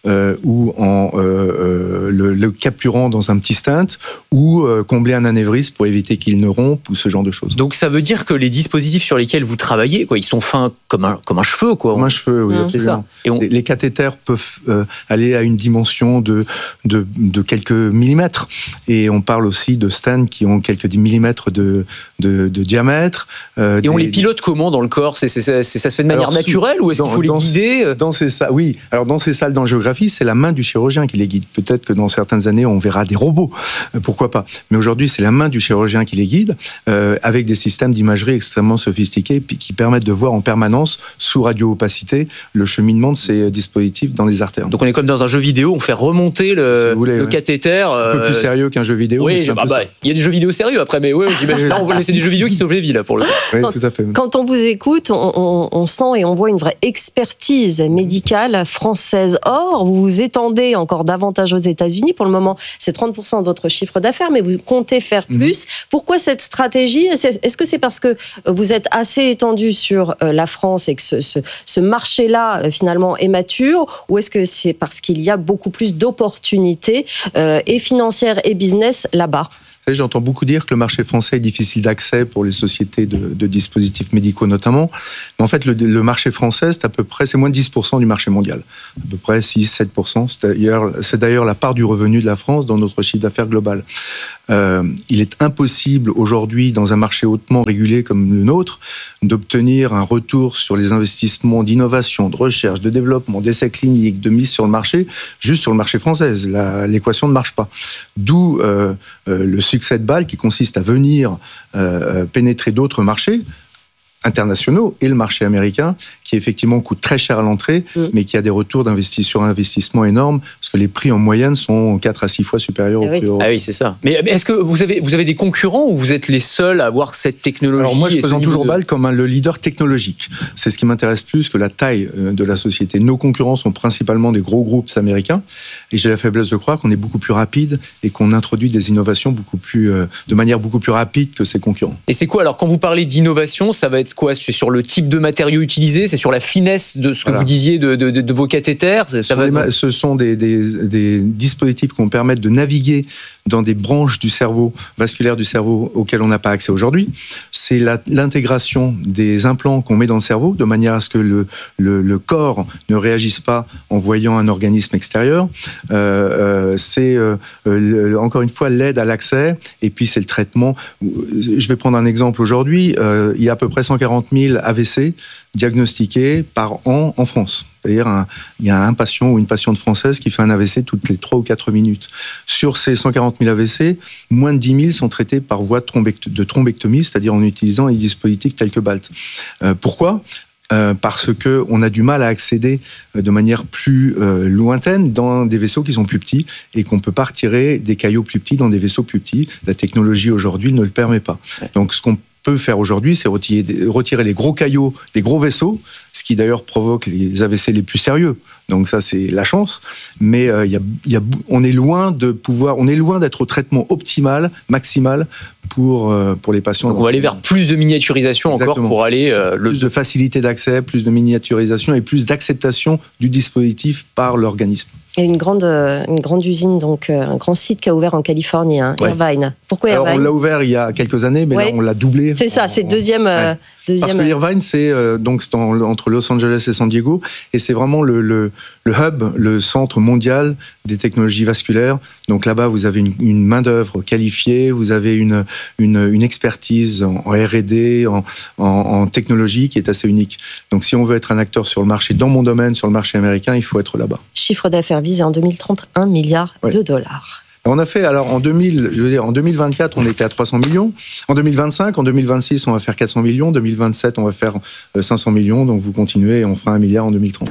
S13: euh, ou en euh, euh, le, le capturant dans un petit stent, ou euh, combler un anévrisme pour éviter qu'il ne rompe, ou ce genre de choses.
S1: Donc ça veut dire que les dispositifs sur lesquels vous travaillez, quoi, ils sont fins comme un, comme un cheveu, quoi.
S13: Comme un cheveu, oui,
S1: mmh,
S13: absolument.
S1: C'est ça.
S13: Et on... les, les cathéters peuvent euh, aller à une dimension de, de, de quelques millimètres. Et on parle aussi de stents qui ont quelques millimètres de, de, de diamètre.
S1: Euh, et on des... les pilote comment dans le corps? c'est, c'est, c'est, Ça se fait de manière Alors, naturelle ou est-ce dans, qu'il faut les
S13: dans,
S1: guider
S13: dans ces salles, Oui, alors dans ces salles d'angiographie, c'est la main du chirurgien qui les guide. Peut-être que dans certaines années, on verra des robots, pourquoi pas. Mais aujourd'hui, c'est la main du chirurgien qui les guide, euh, avec des systèmes d'imagerie extrêmement sophistiqués qui permettent de voir en permanence, sous radio-opacité, le cheminement de ces dispositifs dans les artères.
S1: Donc on est comme dans un jeu vidéo, on fait remonter le, si voulez, le ouais. cathéter.
S13: Un peu plus sérieux qu'un jeu vidéo.
S1: Oui, bah, bah, il y a des jeux vidéo sérieux après, mais ouais, j'imagine. Là, on va laisser des jeux vidéo qui sauvent les vies, là, pour le coup.
S13: Oui,
S4: quand,
S13: tout à fait.
S4: Quand on vous écoute, on, on, on sent et on voit une vraie expertise médicale française. Or, vous vous étendez encore davantage aux États-Unis. Pour le moment, c'est trente pour cent de votre chiffre d'affaires, mais vous comptez faire plus. Mmh. Pourquoi cette stratégie ? Est-ce que c'est parce que vous êtes assez étendu sur la France et que ce, ce, ce marché-là, finalement, est mature ? Ou est-ce que c'est parce qu'il y a beaucoup plus d'opportunités euh, et financières et business là-bas ?
S13: J'entends beaucoup dire que le marché français est difficile d'accès pour les sociétés de, de dispositifs médicaux notamment. Mais en fait, le, le marché français, c'est à peu près, c'est moins de dix pour cent du marché mondial. À peu près six à sept pour cent. C'est d'ailleurs, c'est d'ailleurs la part du revenu de la France dans notre chiffre d'affaires global. Euh, il est impossible aujourd'hui, dans un marché hautement régulé comme le nôtre, d'obtenir un retour sur les investissements d'innovation, de recherche, de développement, d'essais cliniques, de mise sur le marché, juste sur le marché français. La, l'équation ne marche pas. D'où euh, euh, le succès de Bâle qui consiste à venir euh, pénétrer d'autres marchés internationaux et le marché américain qui effectivement coûte très cher à l'entrée, mmh. mais qui a des retours d'investissement sur investissement énormes parce que les prix en moyenne sont quatre à six fois supérieurs
S1: ah
S13: aux
S1: oui.
S13: prix européens.
S1: Ah oui, c'est ça. Mais est-ce que vous avez, vous avez des concurrents ou vous êtes les seuls à avoir cette technologie ?
S13: Alors moi, je présente toujours
S1: de...
S13: Bâle comme un, le leader technologique. C'est ce qui m'intéresse plus que la taille de la société. Nos concurrents sont principalement des gros groupes américains et j'ai la faiblesse de croire qu'on est beaucoup plus rapide et qu'on introduit des innovations beaucoup plus, euh, de manière beaucoup plus rapide que ses concurrents.
S1: Et c'est quoi alors quand vous parlez d'innovation, ça va être quoi ? C'est sur le type de matériaux utilisés, c'est sur la finesse de ce que voilà. vous disiez de, de, de, de vos cathéters. Ça
S13: ce,
S1: va
S13: des, ce sont des, des, des dispositifs qui vont permettre de naviguer dans des branches du cerveau, vasculaires du cerveau, auxquelles on n'a pas accès aujourd'hui. C'est la, l'intégration des implants qu'on met dans le cerveau, de manière à ce que le, le, le corps ne réagisse pas en voyant un organisme extérieur. Euh, euh, c'est, euh, le, encore une fois, l'aide à l'accès, et puis c'est le traitement. Je vais prendre un exemple aujourd'hui. Euh, il y a à peu près cent quarante mille A V C diagnostiqués par an en France. C'est-à-dire, un, il y a un patient ou une patiente française qui fait un A V C toutes les trois ou quatre minutes. Sur ces cent quarante mille A V C, moins de dix mille sont traités par voie de, thrombect- de thrombectomie, c'est-à-dire en utilisant des dispositifs tels que B A L T. Euh, pourquoi ? Euh, parce qu'on a du mal à accéder de manière plus euh, lointaine dans des vaisseaux qui sont plus petits et qu'on ne peut pas retirer des caillots plus petits dans des vaisseaux plus petits. La technologie aujourd'hui ne le permet pas. Donc ce qu'on peut faire aujourd'hui, c'est retirer, retirer les gros caillots des gros vaisseaux, ce qui d'ailleurs provoque les A V C les plus sérieux. Donc ça, c'est la chance. Mais euh, y a, y a, on est loin de pouvoir, on est loin d'être au traitement optimal, maximal pour euh, pour les patients.
S1: Donc on va aller vers plus de miniaturisation. Exactement. Encore pour aller euh,
S13: le... plus de facilité d'accès, plus de miniaturisation et plus d'acceptation du dispositif par l'organisme.
S4: Il y a une grande, une grande usine, donc un grand site qui a ouvert en Californie, hein, ouais. Irvine. Pourquoi Irvine ?
S13: Alors on l'a ouvert il y a quelques années, mais ouais. là on l'a doublé.
S4: C'est ça, c'est le deuxième, ouais. deuxième.
S13: Parce que Irvine, c'est euh, donc c'est en, entre Los Angeles et San Diego, et c'est vraiment le, le, le hub, le centre mondial des technologies vasculaires. Donc là-bas, vous avez une, une main d'œuvre qualifiée, vous avez une, une, une expertise en, en R et D, en, en, en technologie qui est assez unique. Donc si on veut être un acteur sur le marché, dans mon domaine, sur le marché américain, il faut être là-bas.
S4: Chiffre d'affaires visé en deux mille trente, un milliard ouais. de dollars.
S13: On a fait, alors en deux mille, je veux dire, en deux mille vingt-quatre, on était à trois cents millions. En deux mille vingt-cinq, en deux mille vingt-six, on va faire quatre cents millions. En deux mille vingt-sept, on va faire cinq cents millions. Donc vous continuez et on fera un milliard en deux mille trente.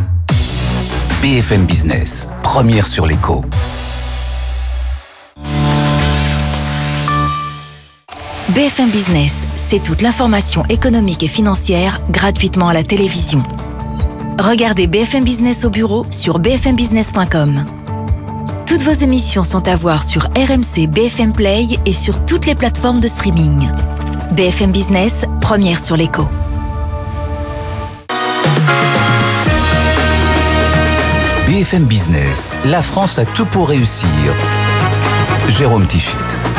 S3: B F M Business, première sur l'écho.
S7: B F M Business, c'est toute l'information économique et financière gratuitement à la télévision. Regardez B F M Business au bureau sur b f m business point com. Toutes vos émissions sont à voir sur R M C B F M Play et sur toutes les plateformes de streaming. B F M Business, première sur l'écho.
S3: B F M Business, la France a tout pour réussir. Jérôme Tichit.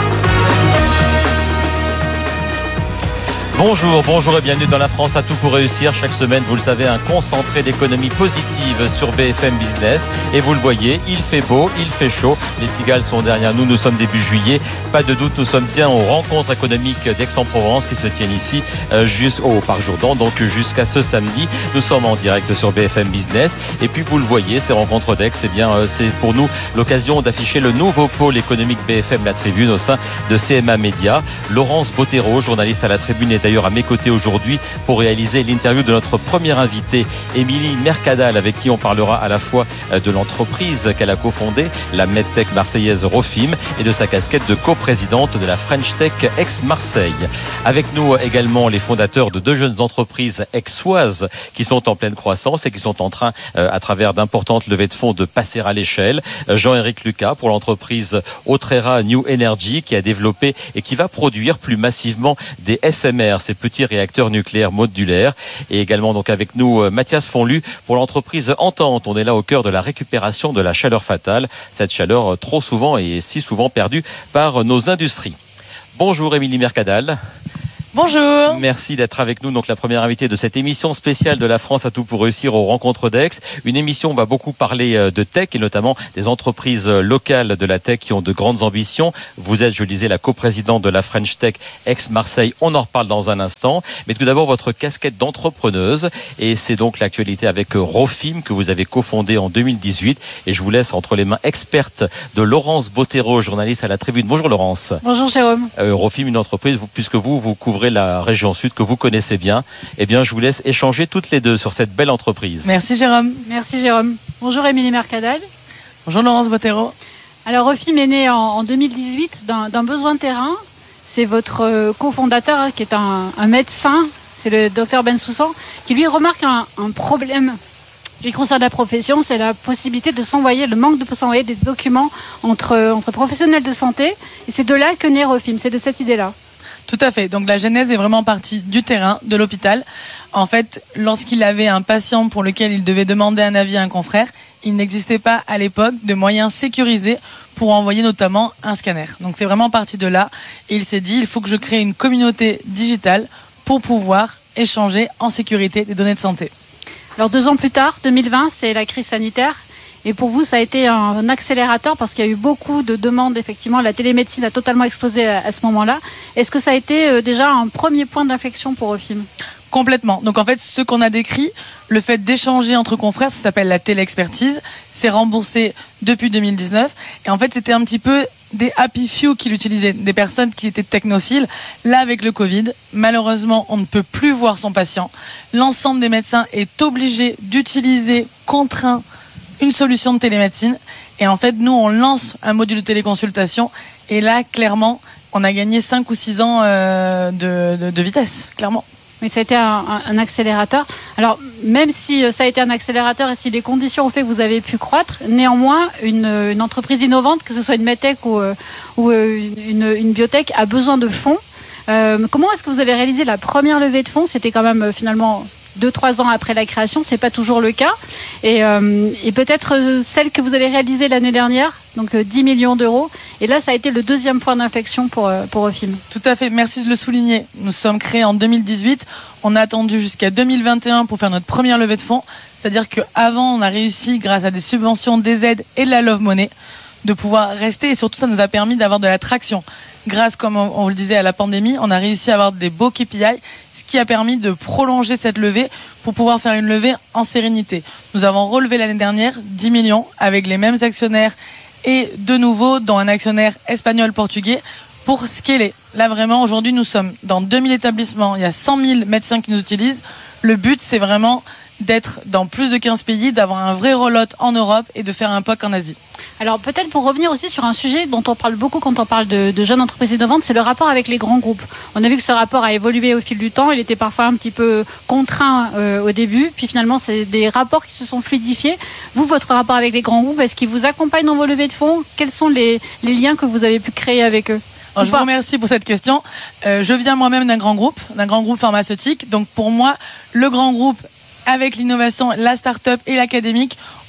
S14: Bonjour, bonjour et bienvenue dans La France à tout pour réussir. Chaque semaine, vous le savez, un concentré d'économie positive sur B F M Business. Et vous le voyez, il fait beau, il fait chaud. Les cigales sont derrière nous, nous sommes début juillet. Pas de doute, nous sommes bien aux rencontres économiques d'Aix-en-Provence qui se tiennent ici euh, jusqu'au Parc Jourdan, donc jusqu'à ce samedi. Nous sommes en direct sur B F M Business. Et puis vous le voyez, ces rencontres d'Aix, eh bien, euh, c'est pour nous l'occasion d'afficher le nouveau pôle économique B F M La Tribune au sein de C M A Média. Laurence Bottero, journaliste à La Tribune, est d'ailleurs à mes côtés aujourd'hui pour réaliser l'interview de notre première invitée, Émilie Mercadal, avec qui on parlera à la fois de l'entreprise qu'elle a cofondée, la MedTech marseillaise Rofim, et de sa casquette de coprésidente de la French Tech Aix-Marseille. Avec nous également les fondateurs de deux jeunes entreprises aixoises qui sont en pleine croissance et qui sont en train, à travers d'importantes levées de fonds, de passer à l'échelle. Jean-Éric Lucas pour l'entreprise Autrera New Energy qui a développé et qui va produire plus massivement des S M R, ces petits réacteurs nucléaires modulaires. Et également donc avec nous Mathias Fonlu pour l'entreprise Entente. On est là au cœur de la récupération de la chaleur fatale, cette chaleur trop souvent et si souvent perdue par nos industries. Bonjour Émilie Mercadal.
S15: Bonjour.
S14: Merci d'être avec nous, donc la première invitée de cette émission spéciale de La France à tout pour réussir aux rencontres d'Aix. Une émission où on va beaucoup parler de tech et notamment des entreprises locales de la tech qui ont de grandes ambitions. Vous êtes, je le disais, la coprésidente de la French Tech Aix-Marseille. On en reparle dans un instant. Mais tout d'abord, votre casquette d'entrepreneuse. Et c'est donc l'actualité avec Rofim que vous avez cofondé en deux mille dix-huit. Et je vous laisse entre les mains expertes de Laurence Bottero, journaliste à La Tribune. Bonjour Laurence.
S15: Bonjour Jérôme.
S14: Euh, Rofim, une entreprise, puisque vous, vous couvrez la région sud que vous connaissez bien, eh bien je vous laisse échanger toutes les deux sur cette belle entreprise.
S15: Merci Jérôme. Merci Jérôme. Bonjour Émilie Mercadal.
S16: Bonjour Laurence Bottero.
S15: Alors Rofim est né en, en deux mille dix-huit d'un, d'un besoin de terrain. C'est votre euh, cofondateur hein, qui est un, un médecin, c'est le docteur Bensoussan, qui lui remarque un, un problème qui concerne la profession, c'est la possibilité de s'envoyer, le manque de s'envoyer des documents entre, entre professionnels de santé. Et c'est de là que naît Rofim, c'est de cette idée-là.
S16: Tout à fait. Donc la genèse est vraiment partie du terrain, de l'hôpital. En fait, lorsqu'il avait un patient pour lequel il devait demander un avis à un confrère, il n'existait pas à l'époque de moyens sécurisés pour envoyer notamment un scanner. Donc c'est vraiment parti de là. Et il s'est dit, il faut que je crée une communauté digitale pour pouvoir échanger en sécurité des données de santé.
S15: Alors deux ans plus tard, deux mille vingt, c'est la crise sanitaire. Et pour vous, ça a été un accélérateur parce qu'il y a eu beaucoup de demandes. Effectivement, la télémédecine a totalement explosé à ce moment-là. Est-ce que ça a été déjà un premier point d'inflexion pour Rofim ?
S16: Complètement. Donc en fait, ce qu'on a décrit, le fait d'échanger entre confrères, ça s'appelle la téléexpertise. C'est remboursé depuis deux mille dix-neuf. Et en fait, c'était un petit peu des happy few qui l'utilisaient, des personnes qui étaient technophiles. Là, avec le Covid, malheureusement, on ne peut plus voir son patient. L'ensemble des médecins est obligé d'utiliser, contraint, une solution de télémédecine. Et en fait, nous, on lance un module de téléconsultation. Et là, clairement, on a gagné cinq ou six ans euh, de, de, de vitesse, clairement.
S15: Mais ça a été un, un accélérateur. Alors, même si ça a été un accélérateur et si les conditions ont fait que vous avez pu croître, néanmoins, une, une entreprise innovante, que ce soit une medtech ou, ou une, une biotech, a besoin de fonds. Euh, comment est-ce que vous avez réalisé la première levée de fonds ? C'était quand même finalement deux trois ans après la création, c'est pas toujours le cas. Et, euh, et peut-être celle que vous avez réalisée l'année dernière, donc dix millions d'euros. Et là, ça a été le deuxième point d'inflexion pour, pour Rofim.
S16: Tout à fait, merci de le souligner. Nous sommes créés en deux mille dix-huit. On a attendu jusqu'à deux mille vingt et un pour faire notre première levée de fonds. C'est-à-dire qu'avant, on a réussi, grâce à des subventions, des aides et de la love money, de pouvoir rester. Et surtout, ça nous a permis d'avoir de la traction. Grâce, comme on, on le disait, à la pandémie, on a réussi à avoir des beaux K P I, ce qui a permis de prolonger cette levée pour pouvoir faire une levée en sérénité. Nous avons relevé l'année dernière dix millions avec les mêmes actionnaires et de nouveau dans un actionnaire espagnol-portugais pour scaler. Là vraiment, aujourd'hui, nous sommes dans deux mille établissements, il y a cent mille médecins qui nous utilisent. Le but, c'est vraiment d'être dans plus de quinze pays, d'avoir un vrai rollout en Europe et de faire un P O C en Asie.
S15: Alors peut-être pour revenir aussi sur un sujet dont on parle beaucoup quand on parle de, de jeunes entreprises innovantes, c'est le rapport avec les grands groupes. On a vu que ce rapport a évolué au fil du temps, il était parfois un petit peu contraint euh, au début, puis finalement c'est des rapports qui se sont fluidifiés. Vous, votre rapport avec les grands groupes, est-ce qu'ils vous accompagnent dans vos levées de fonds ? Quels sont les, les liens que vous avez pu créer avec eux ?
S16: Alors, je vous remercie pour cette question. Euh, je viens moi-même d'un grand groupe, d'un grand groupe pharmaceutique. Donc pour moi, le grand groupe, avec l'innovation, la start-up et l'académique,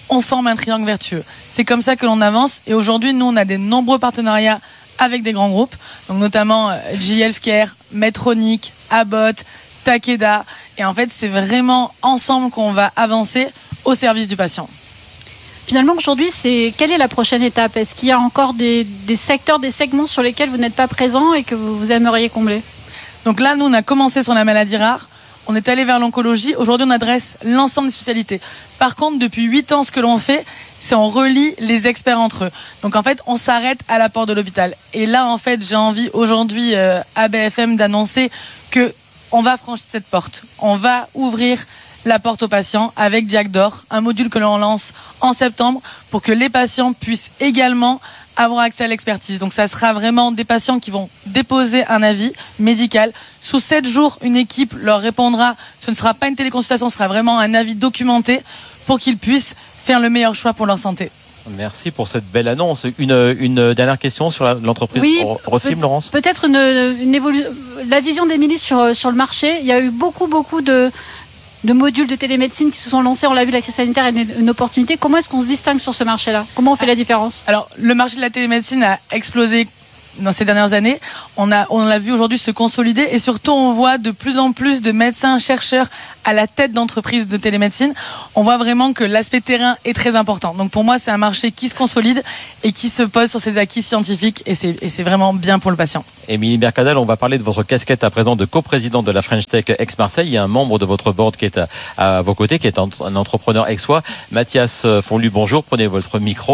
S16: on forme un triangle vertueux. C'est comme ça que l'on avance. Et aujourd'hui, nous, on a des nombreux partenariats avec des grands groupes, donc notamment J Healthcare, Medtronic, Abbott, Takeda. Et en fait, c'est vraiment ensemble qu'on va avancer au service du patient.
S15: Finalement, aujourd'hui, c'est quelle est la prochaine étape ? Est-ce qu'il y a encore des, des secteurs, des segments sur lesquels vous n'êtes pas présent et que vous, vous aimeriez combler ?
S16: Donc là, nous, on a commencé sur la maladie rare. On est allé vers l'oncologie. Aujourd'hui, on adresse l'ensemble des spécialités. Par contre, depuis huit ans, ce que l'on fait, c'est on relie les experts entre eux. Donc en fait, on s'arrête à la porte de l'hôpital. Et là, en fait, j'ai envie aujourd'hui euh, à B F M d'annoncer que on va franchir cette porte. On va ouvrir la porte aux patients avec Diagdor, un module que l'on lance en septembre pour que les patients puissent également avoir accès à l'expertise. Donc ça sera vraiment des patients qui vont déposer un avis médical. Sous sept jours, une équipe leur répondra. Ce ne sera pas une téléconsultation, ce sera vraiment un avis documenté pour qu'ils puissent faire le meilleur choix pour leur santé.
S14: Merci pour cette belle annonce. Une, une dernière question sur la, l'entreprise
S15: oui,
S14: Refim,
S15: peut,
S14: Laurence ?
S15: Peut-être une, une évolution. La vision d'Émilie sur, sur le marché. Il y a eu beaucoup, beaucoup de, de modules de télémédecine qui se sont lancés. On l'a vu, la crise sanitaire est une, une opportunité. Comment est-ce qu'on se distingue sur ce marché-là ? Comment on fait la différence ?
S16: Alors, le marché de la télémédecine a explosé dans ces dernières années. On a, on l'a vu aujourd'hui se consolider et surtout, on voit de plus en plus de médecins, chercheurs à la tête d'entreprises de télémédecine. On voit vraiment que l'aspect terrain est très important. Donc pour moi, c'est un marché qui se consolide et qui se pose sur ses acquis scientifiques et c'est, et c'est vraiment bien pour le patient.
S14: Émilie Mercadal, on va parler de votre casquette à présent de coprésidente de la French Tech Aix-Marseille. Il y a un membre de votre board qui est à, à vos côtés, qui est un, un entrepreneur aixois. Mathias Fonlu, bonjour. Prenez votre micro.